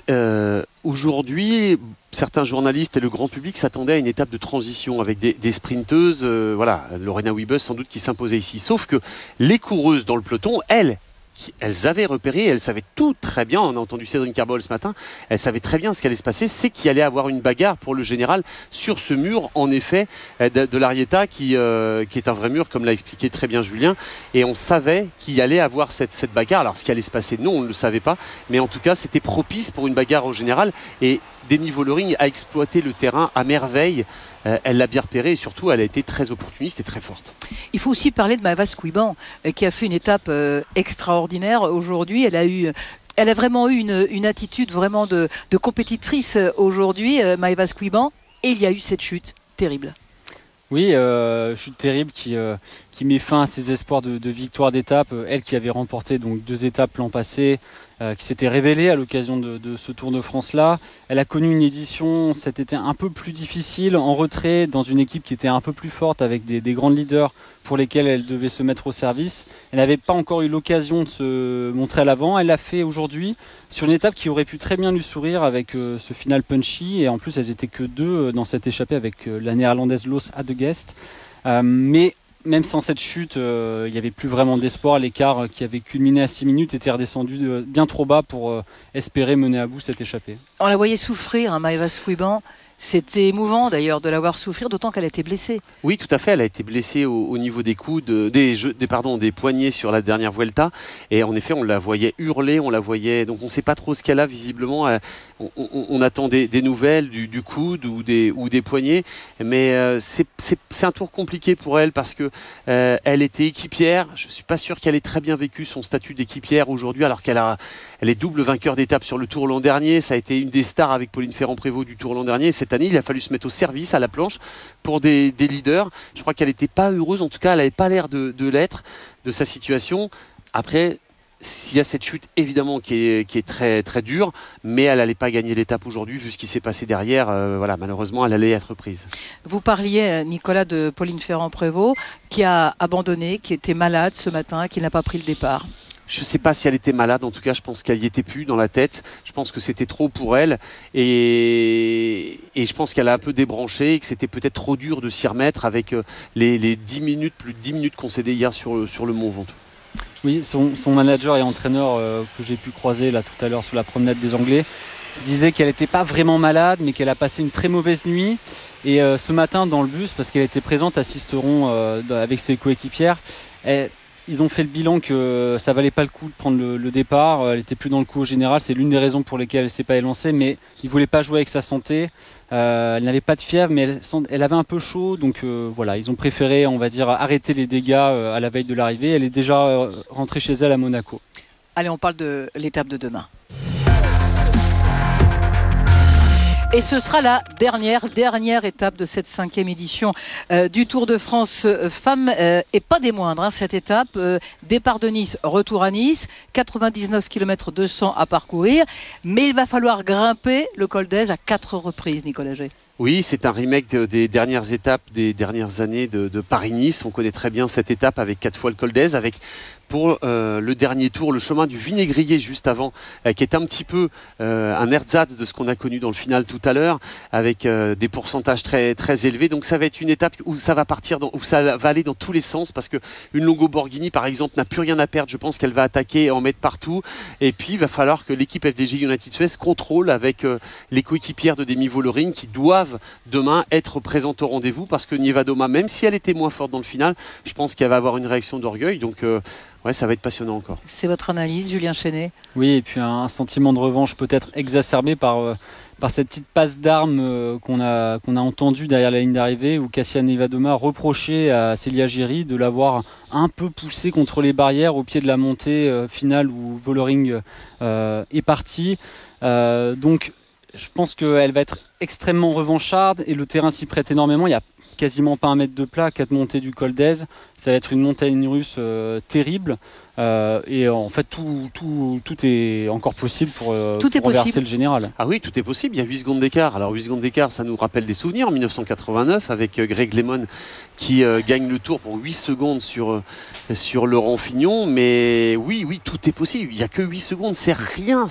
aujourd'hui, certains journalistes et le grand public s'attendaient à une étape de transition avec des sprinteuses. Voilà, Lorena Wiebes sans doute qui s'imposait ici. Sauf que les coureuses dans le peloton, elles avaient repéré, elles savaient tout très bien, on a entendu Cédric Carbol ce matin, elles savaient très bien ce qui allait se passer, c'est qu'il allait avoir une bagarre pour le général sur ce mur, en effet, de l'Arieta, qui est un vrai mur, comme l'a expliqué très bien Julien, et on savait qu'il y allait avoir cette bagarre. Alors ce qui allait se passer, non, on ne le savait pas, mais en tout cas c'était propice pour une bagarre au général, et Demi Vollering a exploité le terrain à merveille. Elle l'a bien repéré et surtout elle a été très opportuniste et très forte. Il faut aussi parler de Maëva Squiban qui a fait une étape extraordinaire aujourd'hui. Elle a vraiment eu une attitude vraiment de compétitrice aujourd'hui, Maëva Squiban, et il y a eu cette chute terrible. Oui, chute terrible qui met fin à ses espoirs de victoire d'étape. Elle qui avait remporté donc 2 étapes l'an passé, qui s'était révélée à l'occasion de ce Tour de France-là. Elle a connu une édition cet été un peu plus difficile, en retrait, dans une équipe qui était un peu plus forte, avec des grands leaders pour lesquels elle devait se mettre au service. Elle n'avait pas encore eu l'occasion de se montrer à l'avant. Elle l'a fait aujourd'hui sur une étape qui aurait pu très bien lui sourire avec ce final punchy. Et en plus, elles étaient que 2 dans cette échappée avec la néerlandaise Loos Adegest. Mais même sans cette chute, il n'y avait plus vraiment d'espoir. L'écart qui avait culminé à 6 minutes était redescendu bien trop bas pour espérer mener à bout cette échappée. On la voyait souffrir, Maëva Squiban. C'était émouvant d'ailleurs de la voir souffrir, d'autant qu'elle a été blessée. Oui, tout à fait. Elle a été blessée au niveau des coudes, des poignets sur la dernière Vuelta. Et en effet, on la voyait hurler, on la voyait. Donc, on ne sait pas trop ce qu'elle a visiblement. On attend des nouvelles du coude ou des poignets. Mais c'est un tour compliqué pour elle parce que elle était équipière. Je ne suis pas sûr qu'elle ait très bien vécu son statut d'équipière aujourd'hui, alors qu'elle est double vainqueur d'étape sur le Tour l'an dernier. Ça a été une des stars avec Pauline Ferrand-Prévot du Tour l'an dernier. Cette année, il a fallu se mettre au service à la planche pour des leaders. Je crois qu'elle n'était pas heureuse, en tout cas, elle n'avait pas l'air de l'être, de sa situation. Après, s'il y a cette chute, évidemment, qui est très, très dure, mais elle n'allait pas gagner l'étape aujourd'hui, vu ce qui s'est passé derrière. Voilà, malheureusement, elle allait être prise. Vous parliez, Nicolas, de Pauline Ferrand-Prévot, qui a abandonné, qui était malade ce matin, qui n'a pas pris le départ. Je ne sais pas si elle était malade, en tout cas je pense qu'elle y était plus dans la tête. Je pense que c'était trop pour elle et je pense qu'elle a un peu débranché et que c'était peut-être trop dur de s'y remettre avec les 10 minutes, plus de 10 minutes concédées hier sur le Mont Ventoux. Oui, son manager et entraîneur que j'ai pu croiser là tout à l'heure sur la promenade des Anglais disait qu'elle n'était pas vraiment malade mais qu'elle a passé une très mauvaise nuit et ce matin dans le bus, parce qu'elle était présente à Sisteron avec ses coéquipières, ils ont fait le bilan que ça valait pas le coup de prendre le départ. Elle était plus dans le coup au général. C'est l'une des raisons pour lesquelles elle s'est pas élancée. Mais ils voulaient pas jouer avec sa santé. Elle n'avait pas de fièvre, mais elle avait un peu chaud. Donc voilà, ils ont préféré, on va dire, arrêter les dégâts à la veille de l'arrivée. Elle est déjà rentrée chez elle à Monaco. Allez, on parle de l'étape de demain. Et ce sera la dernière étape de cette 5e édition du Tour de France femmes et pas des moindres. Cette étape, départ de Nice, retour à Nice, 99 km 200 à parcourir. Mais il va falloir grimper le col d'Aise à 4 reprises, Nicolas Jay. Oui, c'est un remake des dernières étapes des dernières années de Paris-Nice. On connaît très bien cette étape avec 4 fois le col d'Aise, avec pour le dernier tour le chemin du Vinaigrier juste avant, qui est un petit peu un ersatz de ce qu'on a connu dans le final tout à l'heure, avec des pourcentages très très élevés. Donc ça va être une étape où ça va partir, où ça va aller dans tous les sens, parce que une Longo Borghini par exemple n'a plus rien à perdre. Je pense qu'elle va attaquer et en mettre partout. Et puis il va falloir que l'équipe FDJ United Suez contrôle avec les coéquipières de Demi Vollering qui doivent demain être présentes au rendez-vous, parce que Niewiadoma, même si elle était moins forte dans le final, je pense qu'elle va avoir une réaction d'orgueil. Donc ouais, ça va être passionnant encore. C'est votre analyse, Julien Chenet? Oui, et puis un sentiment de revanche peut-être exacerbé par cette petite passe d'armes qu'on a entendue derrière la ligne d'arrivée, où Kasia Niewiadoma reprochait à Célia Géry de l'avoir un peu poussée contre les barrières au pied de la montée finale où Vollering est parti. Donc je pense qu'elle va être extrêmement revancharde et le terrain s'y prête énormément. Il y a quasiment pas un mètre de plat, 4 montées du col d'Aise. Ça va être une montagne russe terrible. Et en fait, tout est encore possible pour renverser le général. Ah oui, tout est possible. Il y a 8 secondes d'écart. Alors 8 secondes d'écart, ça nous rappelle des souvenirs. En 1989, avec Greg LeMond qui gagne le Tour pour 8 secondes sur Laurent Fignon. Mais oui, tout est possible. Il n'y a que 8 secondes. C'est rien.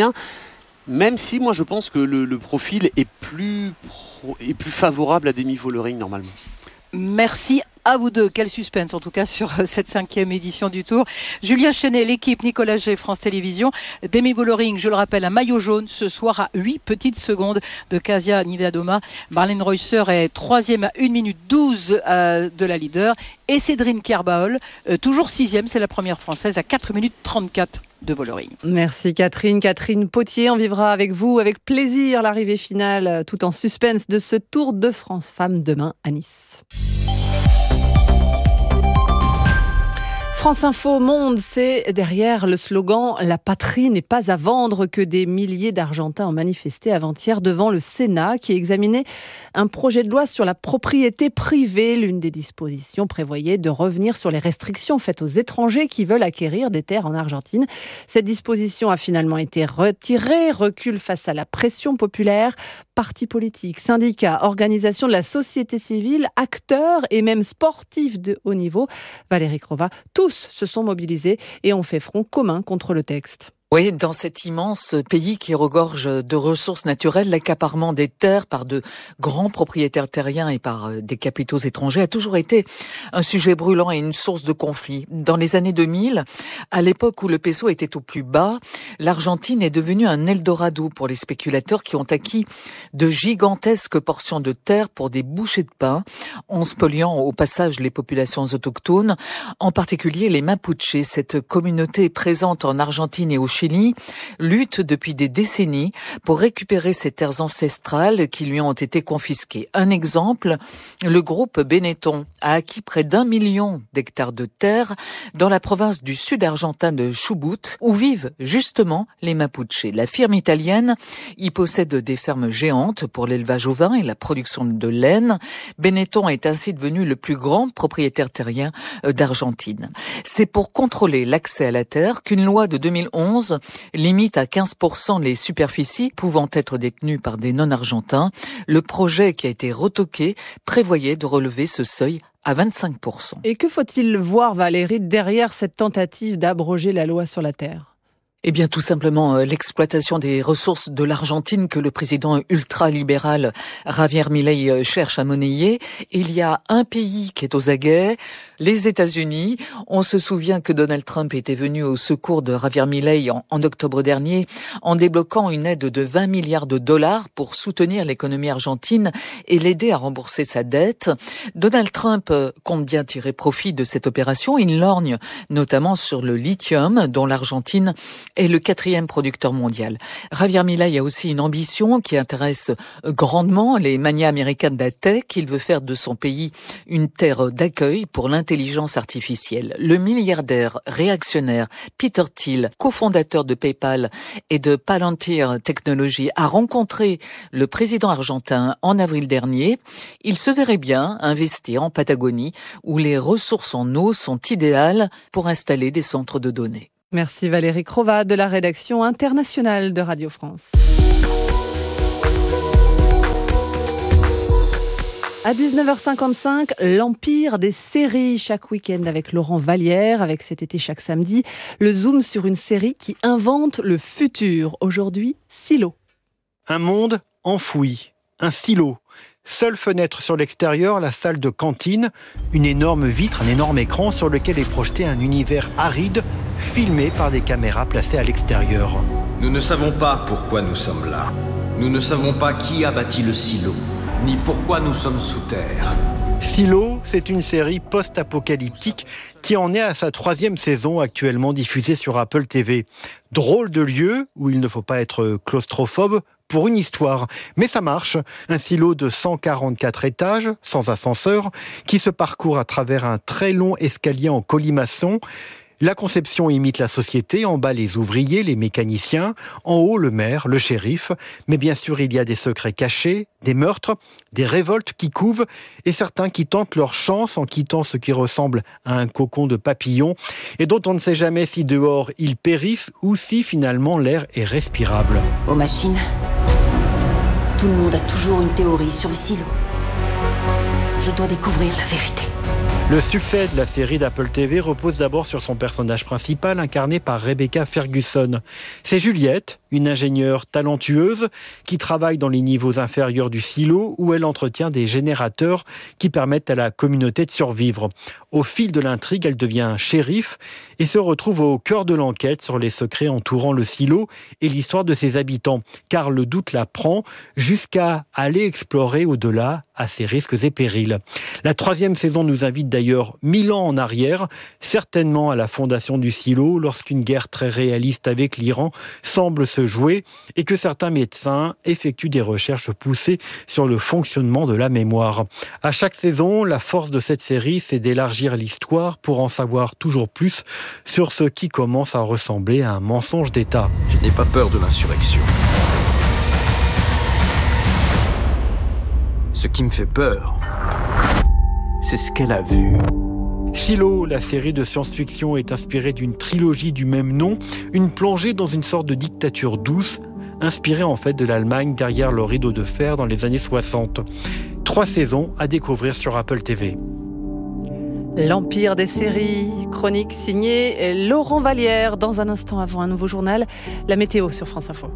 Même si moi je pense que le profil est plus favorable à Demi Vollering normalement. Merci à vous deux. Quel suspense en tout cas sur cette 5e édition du Tour. Julien Chenet, l'équipe, Nicolas Jay, France Télévisions. Demi Vollering, je le rappelle, un maillot jaune ce soir à 8 petites secondes de Kasia Niewiadoma. Marlene Reusser est 3e à 1 minute 12 de la leader. Et Cédrine Kerbaol, toujours 6e, c'est la première française, à 4 minutes 34 de Vollering. Merci Catherine. Catherine Potier, on vivra avec vous avec plaisir l'arrivée finale tout en suspense de ce Tour de France Femmes demain à Nice. France Info Monde, c'est derrière le slogan « La patrie n'est pas à vendre » que des milliers d'Argentins ont manifesté avant-hier devant le Sénat qui examinait un projet de loi sur la propriété privée. L'une des dispositions prévoyait de revenir sur les restrictions faites aux étrangers qui veulent acquérir des terres en Argentine. Cette disposition a finalement été retirée, recul face à la pression populaire. Partis politiques, syndicats, organisations de la société civile, acteurs et même sportifs de haut niveau, Valérie Crova, tous se sont mobilisés et ont fait front commun contre le texte. Oui, dans cet immense pays qui regorge de ressources naturelles, l'accaparement des terres par de grands propriétaires terriens et par des capitaux étrangers a toujours été un sujet brûlant et une source de conflit. Dans les années 2000, à l'époque où le peso était au plus bas, l'Argentine est devenue un Eldorado pour les spéculateurs qui ont acquis de gigantesques portions de terre pour des bouchées de pain, en spoliant au passage les populations autochtones, en particulier les Mapuches. Cette communauté présente en Argentine et au Chili lutte depuis des décennies pour récupérer ces terres ancestrales qui lui ont été confisquées. Un exemple, le groupe Benetton a acquis près d'1 million d'hectares de terres dans la province du sud argentin de Chubut, où vivent justement les Mapuches. La firme italienne y possède des fermes géantes pour l'élevage ovin et la production de laine. Benetton est ainsi devenu le plus grand propriétaire terrien d'Argentine. C'est pour contrôler l'accès à la terre qu'une loi de 2011 limite à 15% les superficies pouvant être détenues par des non-argentins. Le projet qui a été retoqué prévoyait de relever ce seuil à 25%. Et que faut-il voir, Valérie, derrière cette tentative d'abroger la loi sur la terre ? Eh bien, tout simplement, l'exploitation des ressources de l'Argentine que le président ultralibéral Javier Milei cherche à monnayer. Il y a un pays qui est aux aguets, les États-Unis. On se souvient que Donald Trump était venu au secours de Javier Milei en octobre dernier en débloquant une aide de 20 milliards de dollars pour soutenir l'économie argentine et l'aider à rembourser sa dette. Donald Trump compte bien tirer profit de cette opération. Il lorgne notamment sur le lithium dont l'Argentine est le 4e producteur mondial. Javier Milei a aussi une ambition qui intéresse grandement les magnats américains de la tech. Il veut faire de son pays une terre d'accueil pour l'intelligence artificielle. Le milliardaire réactionnaire Peter Thiel, cofondateur de PayPal et de Palantir Technologies, a rencontré le président argentin en avril dernier. Il se verrait bien investir en Patagonie où les ressources en eau sont idéales pour installer des centres de données. Merci Valérie Crovat de la rédaction internationale de Radio France. À 19h55, l'empire des séries chaque week-end avec Laurent Vallière, avec cet été chaque samedi, le zoom sur une série qui invente le futur. Aujourd'hui, Silo. Un monde enfoui, un silo. Seule fenêtre sur l'extérieur, la salle de cantine, une énorme vitre, un énorme écran sur lequel est projeté un univers aride, filmé par des caméras placées à l'extérieur. Nous ne savons pas pourquoi nous sommes là. Nous ne savons pas qui a bâti le silo, ni pourquoi nous sommes sous terre. Silo, c'est une série post-apocalyptique qui en est à sa 3e saison actuellement diffusée sur Apple TV. Drôle de lieu où il ne faut pas être claustrophobe pour une histoire. Mais ça marche. Un silo de 144 étages, sans ascenseur, qui se parcourt à travers un très long escalier en colimaçon. La conception imite la société, en bas les ouvriers, les mécaniciens, en haut le maire, le shérif. Mais bien sûr, il y a des secrets cachés, des meurtres, des révoltes qui couvent et certains qui tentent leur chance en quittant ce qui ressemble à un cocon de papillon et dont on ne sait jamais si dehors ils périssent ou si finalement l'air est respirable. Aux machines, tout le monde a toujours une théorie sur le silo. Je dois découvrir la vérité. Le succès de la série d'Apple TV repose d'abord sur son personnage principal, incarné par Rebecca Ferguson. C'est Juliette, une ingénieure talentueuse qui travaille dans les niveaux inférieurs du silo où elle entretient des générateurs qui permettent à la communauté de survivre. Au fil de l'intrigue, elle devient shérif et se retrouve au cœur de l'enquête sur les secrets entourant le silo et l'histoire de ses habitants, car le doute la prend jusqu'à aller explorer au-delà à ses risques et périls. La 3e saison nous invite d'ailleurs 1000 ans en arrière, certainement à la fondation du silo, lorsqu'une guerre très réaliste avec l'Iran semble se jouer et que certains médecins effectuent des recherches poussées sur le fonctionnement de la mémoire. À chaque saison, la force de cette série, c'est d'élargir l'histoire pour en savoir toujours plus sur ce qui commence à ressembler à un mensonge d'État. Je n'ai pas peur de l'insurrection. Ce qui me fait peur, c'est ce qu'elle a vu. Silo, la série de science-fiction, est inspirée d'une trilogie du même nom, une plongée dans une sorte de dictature douce, inspirée en fait de l'Allemagne derrière le rideau de fer dans les années 60. 3 saisons à découvrir sur Apple TV. L'empire des séries, chronique signée Laurent Vallière. Dans un instant, avant un nouveau journal, la météo sur France Info.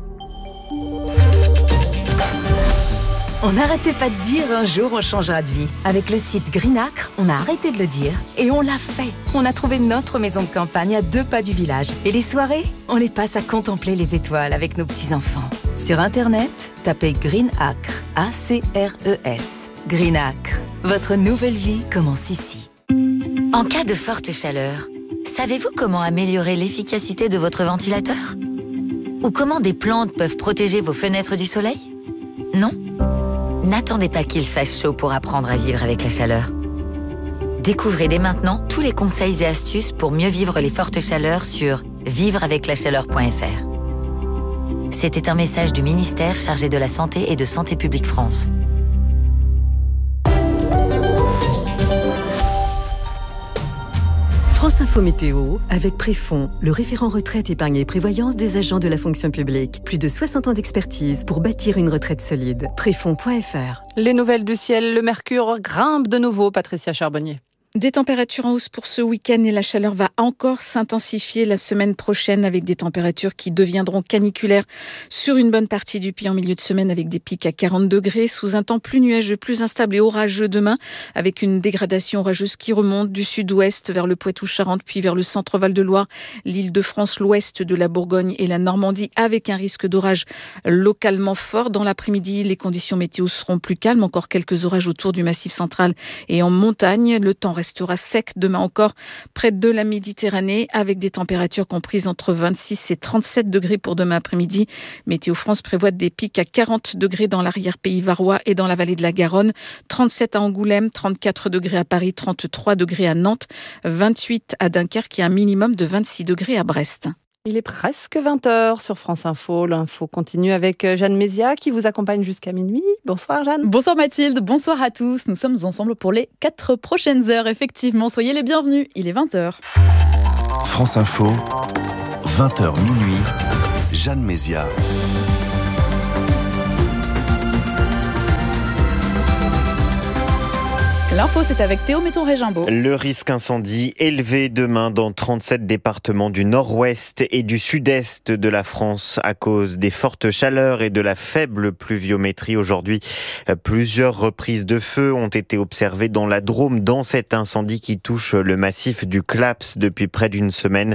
On n'arrêtait pas de dire un jour on changera de vie. Avec le site Greenacre, on a arrêté de le dire et on l'a fait. On a trouvé notre maison de campagne à 2 pas du village. Et les soirées, on les passe à contempler les étoiles avec nos petits-enfants. Sur Internet, tapez Greenacre, A-C-R-E-S. Greenacre, votre nouvelle vie commence ici. En cas de forte chaleur, savez-vous comment améliorer l'efficacité de votre ventilateur ? Ou comment des plantes peuvent protéger vos fenêtres du soleil ? Non ? N'attendez pas qu'il fasse chaud pour apprendre à vivre avec la chaleur. Découvrez dès maintenant tous les conseils et astuces pour mieux vivre les fortes chaleurs sur vivreaveclachaleur.fr. C'était un message du ministère chargé de la Santé et de Santé publique France. France Info Météo, avec Préfond, le référent retraite, épargne et prévoyance des agents de la fonction publique. Plus de 60 ans d'expertise pour bâtir une retraite solide. Préfond.fr. Les nouvelles du ciel, le mercure grimpe de nouveau, Patricia Charbonnier. Des températures en hausse pour ce week-end et la chaleur va encore s'intensifier la semaine prochaine avec des températures qui deviendront caniculaires sur une bonne partie du pays en milieu de semaine avec des pics à 40 degrés sous un temps plus nuageux, plus instable et orageux demain avec une dégradation orageuse qui remonte du sud-ouest vers le Poitou-Charentes puis vers le centre Val-de-Loire, l'Île-de-France, l'ouest de la Bourgogne et la Normandie avec un risque d'orage localement fort. Dans l'après-midi, les conditions météo seront plus calmes, encore quelques orages autour du Massif central et en montagne. Le temps restera sec demain encore près de la Méditerranée avec des températures comprises entre 26 et 37 degrés pour demain après-midi. Météo France prévoit des pics à 40 degrés dans l'arrière-pays varois et dans la vallée de la Garonne, 37 à Angoulême, 34 degrés à Paris, 33 degrés à Nantes, 28 à Dunkerque et un minimum de 26 degrés à Brest. Il est presque 20h sur France Info. L'info continue avec Jeanne Mézia qui vous accompagne jusqu'à minuit. Bonsoir Jeanne. Bonsoir Mathilde, bonsoir à tous. Nous sommes ensemble pour les 4 prochaines heures. Effectivement, soyez les bienvenus. Il est 20h. France Info, 20h minuit, Jeanne Mézia. L'info, c'est avec Théo Méton-Régimbaud. Le risque incendie élevé demain dans 37 départements du nord-ouest et du sud-est de la France à cause des fortes chaleurs et de la faible pluviométrie. Aujourd'hui, plusieurs reprises de feu ont été observées dans la Drôme dans cet incendie qui touche le massif du Claps depuis près d'une semaine.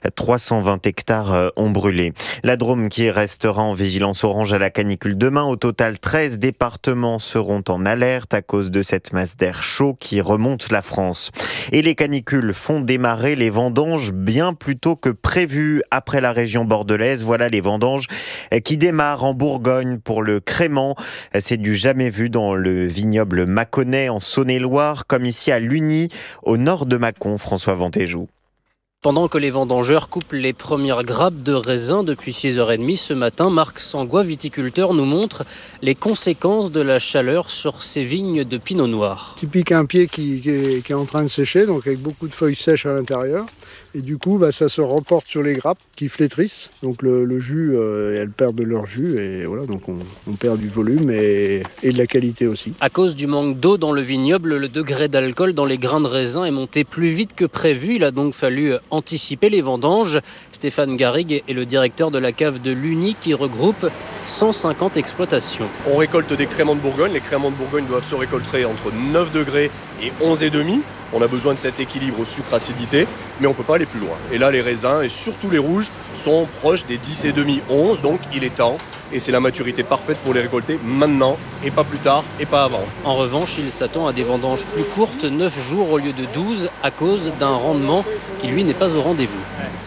320 hectares ont brûlé. La Drôme qui restera en vigilance orange à la canicule demain. Au total, 13 départements seront en alerte à cause de cette masse d'air chaud qui remonte la France. Et les canicules font démarrer les vendanges bien plus tôt que prévu après la région bordelaise. Voilà les vendanges qui démarrent en Bourgogne pour le crément. C'est du jamais vu dans le vignoble Mâconnais en Saône-et-Loire, comme ici à Lugny, au nord de Mâcon. François Ventéjou. Pendant que les vendangeurs coupent les premières grappes de raisin depuis 6h30 ce matin, Marc Sangois, viticulteur, nous montre les conséquences de la chaleur sur ces vignes de pinot noir. Typique un pied qui est en train de sécher, donc avec beaucoup de feuilles sèches à l'intérieur. Et du coup, ça se reporte sur les grappes qui flétrissent. Donc le jus, elles perdent de leur jus et voilà, donc on perd du volume et de la qualité aussi. À cause du manque d'eau dans le vignoble, le degré d'alcool dans les grains de raisin est monté plus vite que prévu. Il a donc fallu anticiper les vendanges. Stéphane Garrigue est le directeur de la cave de Lugny qui regroupe 150 exploitations. On récolte des créments de Bourgogne. Les créments de Bourgogne doivent se récolter entre 9 degrés et 11,5. On a besoin de cet équilibre sucre-acidité, mais on ne peut pas aller plus loin. Et là, les raisins, et surtout les rouges, sont proches des 10,5, 11, donc il est temps. Et c'est la maturité parfaite pour les récolter maintenant, et pas plus tard, et pas avant. En revanche, il s'attend à des vendanges plus courtes, 9 jours au lieu de 12, à cause d'un rendement qui, lui, n'est pas au rendez-vous.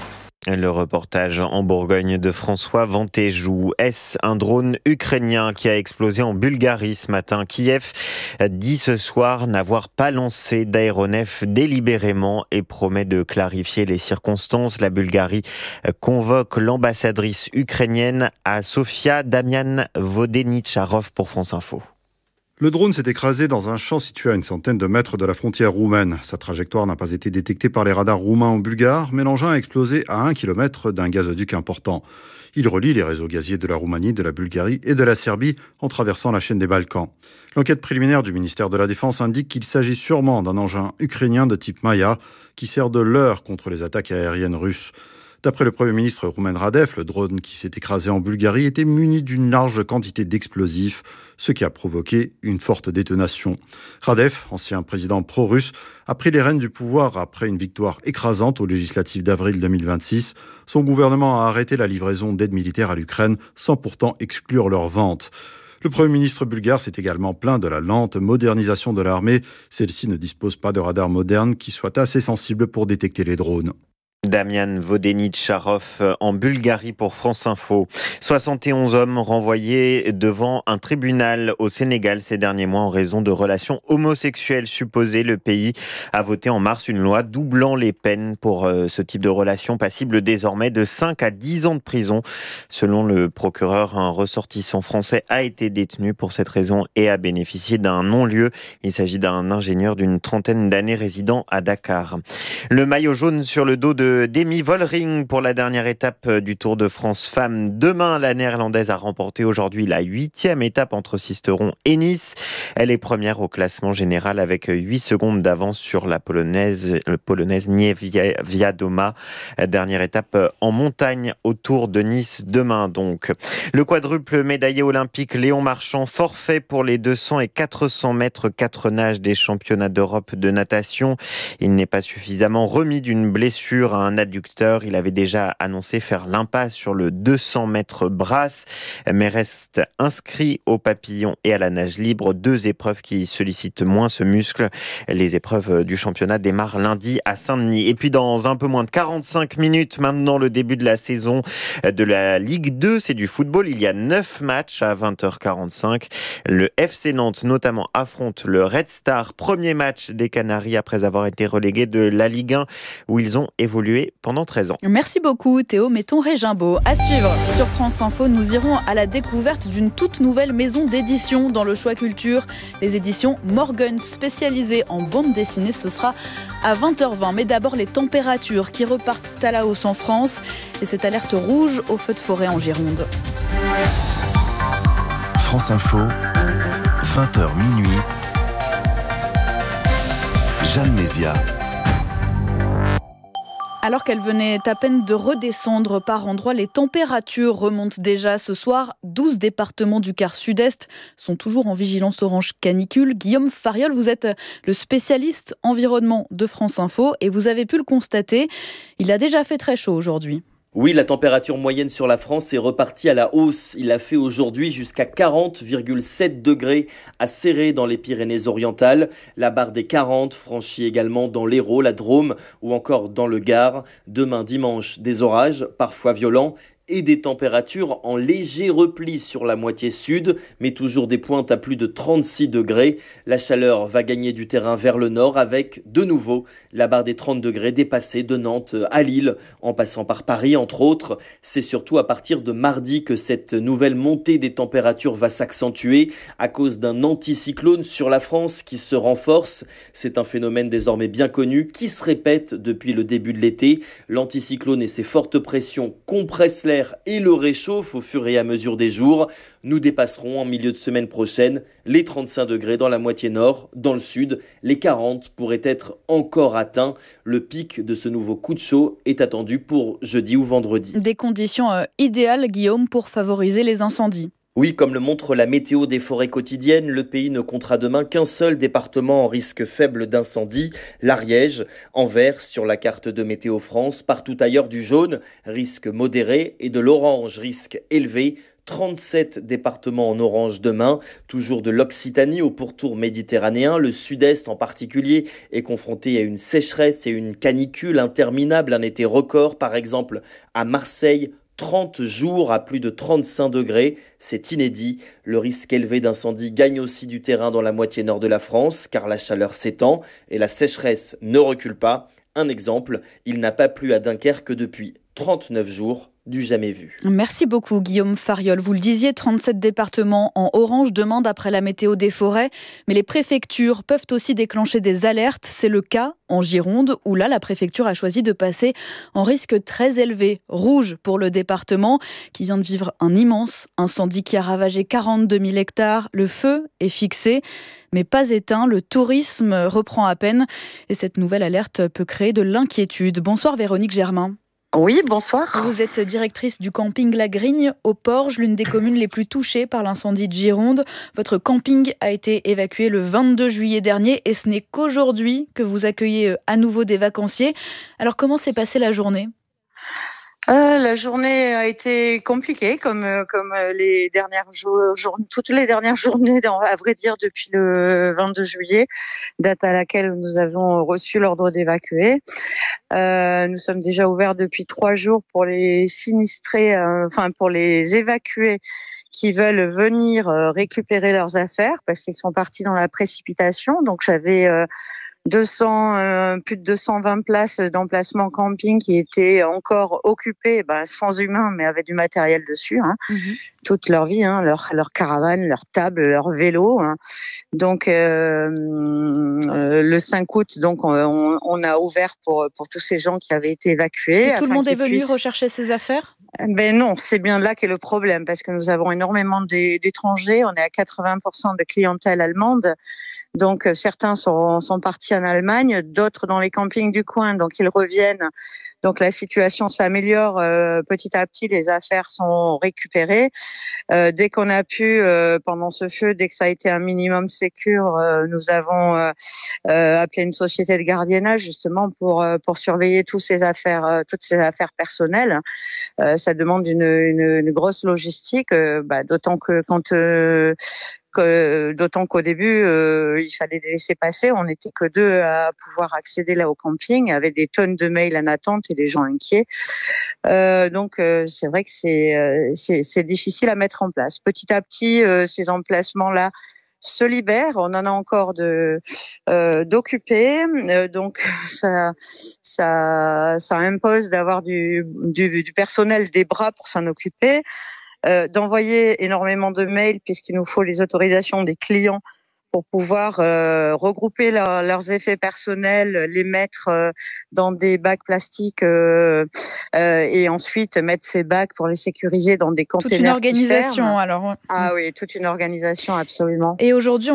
Le reportage en Bourgogne de François Ventéjou. Est-ce un drone ukrainien qui a explosé en Bulgarie ce matin? Kiev dit ce soir n'avoir pas lancé d'aéronef délibérément et promet de clarifier les circonstances. La Bulgarie convoque l'ambassadrice ukrainienne à Sofia, Damian Vodenicharov pour France Info. Le drone s'est écrasé dans un champ situé à une centaine de mètres de la frontière roumaine. Sa trajectoire n'a pas été détectée par les radars roumains ou bulgares, mais l'engin a explosé à 1 km d'un gazoduc important. Il relie les réseaux gaziers de la Roumanie, de la Bulgarie et de la Serbie en traversant la chaîne des Balkans. L'enquête préliminaire du ministère de la Défense indique qu'il s'agit sûrement d'un engin ukrainien de type Maya qui sert de leurre contre les attaques aériennes russes. D'après le Premier ministre roumain Radev, le drone qui s'est écrasé en Bulgarie était muni d'une large quantité d'explosifs, ce qui a provoqué une forte détonation. Radev, ancien président pro-russe, a pris les rênes du pouvoir après une victoire écrasante aux législatives d'avril 2026. Son gouvernement a arrêté la livraison d'aide militaire à l'Ukraine sans pourtant exclure leur vente. Le Premier ministre bulgare s'est également plaint de la lente modernisation de l'armée. Celle-ci ne dispose pas de radars modernes qui soient assez sensibles pour détecter les drones. Damian Vodenic-Charov en Bulgarie pour France Info. 71 hommes renvoyés devant un tribunal au Sénégal ces derniers mois en raison de relations homosexuelles supposées. Le pays a voté en mars une loi doublant les peines pour ce type de relations, passibles désormais de 5 à 10 ans de prison. Selon le procureur, un ressortissant français a été détenu pour cette raison et a bénéficié d'un non-lieu. Il s'agit d'un ingénieur d'une trentaine d'années résidant à Dakar. Le maillot jaune sur le dos de Demi Vollering pour la dernière étape du Tour de France Femmes. Demain, la Néerlandaise a remporté aujourd'hui la 8e étape entre Sisteron et Nice. Elle est première au classement général avec 8 secondes d'avance sur la Polonaise Niewiadoma. Dernière étape en montagne au Tour de Nice demain donc. Le quadruple médaillé olympique Léon Marchand, forfait pour les 200 et 400 mètres 4 nages des championnats d'Europe de natation. Il n'est pas suffisamment remis d'une blessure à un adducteur. Il avait déjà annoncé faire l'impasse sur le 200 mètres brasse, mais reste inscrit au papillon et à la nage libre, 2 épreuves qui sollicitent moins ce muscle. Les épreuves du championnat démarrent lundi à Saint-Denis. Et puis dans un peu moins de 45 minutes, maintenant le début de la saison de la Ligue 2, c'est du football. Il y a 9 matchs à 20h45. Le FC Nantes notamment affronte le Red Star, premier match des Canaries après avoir été relégués de la Ligue 1 où ils ont évolué pendant 13 ans. Merci beaucoup Théo Metton Régimbaud. À suivre sur France Info, nous irons à la découverte d'une toute nouvelle maison d'édition dans le choix culture, les éditions Morgan, spécialisées en bande dessinée. Ce sera à 20h20. Mais d'abord les températures qui repartent à la hausse en France et cette alerte rouge au feu de forêt en Gironde. France Info, 20h minuit. Jeanne Mézia. Alors qu'elle venait à peine de redescendre par endroits, les températures remontent déjà ce soir. 12 départements du quart sud-est sont toujours en vigilance orange canicule. Guillaume Fariol, vous êtes le spécialiste environnement de France Info et vous avez pu le constater, il a déjà fait très chaud aujourd'hui. Oui, la température moyenne sur la France est repartie à la hausse. Il a fait aujourd'hui jusqu'à 40,7 degrés à Céré dans les Pyrénées-Orientales. La barre des 40 franchit également dans l'Hérault, la Drôme ou encore dans le Gard. Demain dimanche, des orages, parfois violents, et des températures en léger repli sur la moitié sud, mais toujours des pointes à plus de 36 degrés. La chaleur va gagner du terrain vers le nord avec, de nouveau, la barre des 30 degrés dépassée de Nantes à Lille, en passant par Paris, entre autres. C'est surtout à partir de mardi que cette nouvelle montée des températures va s'accentuer à cause d'un anticyclone sur la France qui se renforce. C'est un phénomène désormais bien connu qui se répète depuis le début de l'été. L'anticyclone et ses fortes pressions compressent l'air et le réchauffe au fur et à mesure des jours. Nous dépasserons en milieu de semaine prochaine les 35 degrés dans la moitié nord. Dans le sud, les 40 pourraient être encore atteints. Le pic de ce nouveau coup de chaud est attendu pour jeudi ou vendredi. Des conditions idéales, Guillaume, pour favoriser les incendies. Oui, comme le montre la météo des forêts quotidiennes, le pays ne comptera demain qu'un seul département en risque faible d'incendie, l'Ariège, en vert sur la carte de Météo France. Partout ailleurs du jaune, risque modéré, et de l'orange, risque élevé. 37 départements en orange demain, toujours de l'Occitanie au pourtour méditerranéen. Le sud-est en particulier est confronté à une sécheresse et une canicule interminable, un été record par exemple à Marseille. 30 jours à plus de 35 degrés, c'est inédit. Le risque élevé d'incendie gagne aussi du terrain dans la moitié nord de la France, car la chaleur s'étend et la sécheresse ne recule pas. Un exemple, il n'a pas plu à Dunkerque depuis 39 jours. Du jamais vu. Merci beaucoup Guillaume Fariol. Vous le disiez, 37 départements en orange demandent après la météo des forêts, mais les préfectures peuvent aussi déclencher des alertes. C'est le cas en Gironde où là la préfecture a choisi de passer en risque très élevé, rouge pour le département qui vient de vivre un immense incendie qui a ravagé 42 000 hectares. Le feu est fixé mais pas éteint. Le tourisme reprend à peine et cette nouvelle alerte peut créer de l'inquiétude. Bonsoir Véronique Germain. Oui, bonsoir. Vous êtes directrice du camping La Grigne au Porge, l'une des communes les plus touchées par l'incendie de Gironde. Votre camping a été évacué le 22 juillet dernier et ce n'est qu'aujourd'hui que vous accueillez à nouveau des vacanciers. Alors comment s'est passée la journée ? La journée a été compliquée, comme les dernières toutes les dernières journées, à vrai dire, depuis le 22 juillet, date à laquelle nous avons reçu l'ordre d'évacuer. Nous sommes déjà ouverts depuis 3 jours pour les sinistrés, pour les évacués qui veulent venir récupérer leurs affaires parce qu'ils sont partis dans la précipitation. Donc j'avais plus de 220 places d'emplacement camping qui étaient encore occupées, sans humains, mais avec du matériel dessus, toute leur vie, leur caravane, leur table, leur vélo. Donc le 5 août, donc on a ouvert pour tous ces gens qui avaient été évacués. Et tout le monde est venu rechercher ses affaires ? Ben non, c'est bien là qu'est le problème, parce que nous avons énormément d'étrangers. On est à 80% de clientèle allemande. Donc certains sont partis en Allemagne, d'autres dans les campings du coin, donc ils reviennent. Donc la situation s'améliore petit à petit, les affaires sont récupérées. Dès qu'on a pu, pendant ce feu, dès que ça a été un minimum sécure, nous avons appelé une société de gardiennage justement pour surveiller toutes ces affaires personnelles. Ça demande une grosse logistique, d'autant qu'au début, il fallait les laisser passer. On n'était que 2 à pouvoir accéder là au camping, avec des tonnes de mails en attente et des gens inquiets. Donc, c'est vrai que c'est difficile à mettre en place. Petit à petit, ces emplacements-là se libèrent. On en a encore d'occupés. Donc, ça impose d'avoir du personnel, des bras pour s'en occuper. D'envoyer énormément de mails puisqu'il nous faut les autorisations des clients pour pouvoir regrouper leurs effets personnels, les mettre dans des bacs plastiques et ensuite mettre ces bacs pour les sécuriser dans des containers. Toute une organisation alors. Ah oui, toute une organisation absolument. Et aujourd'hui,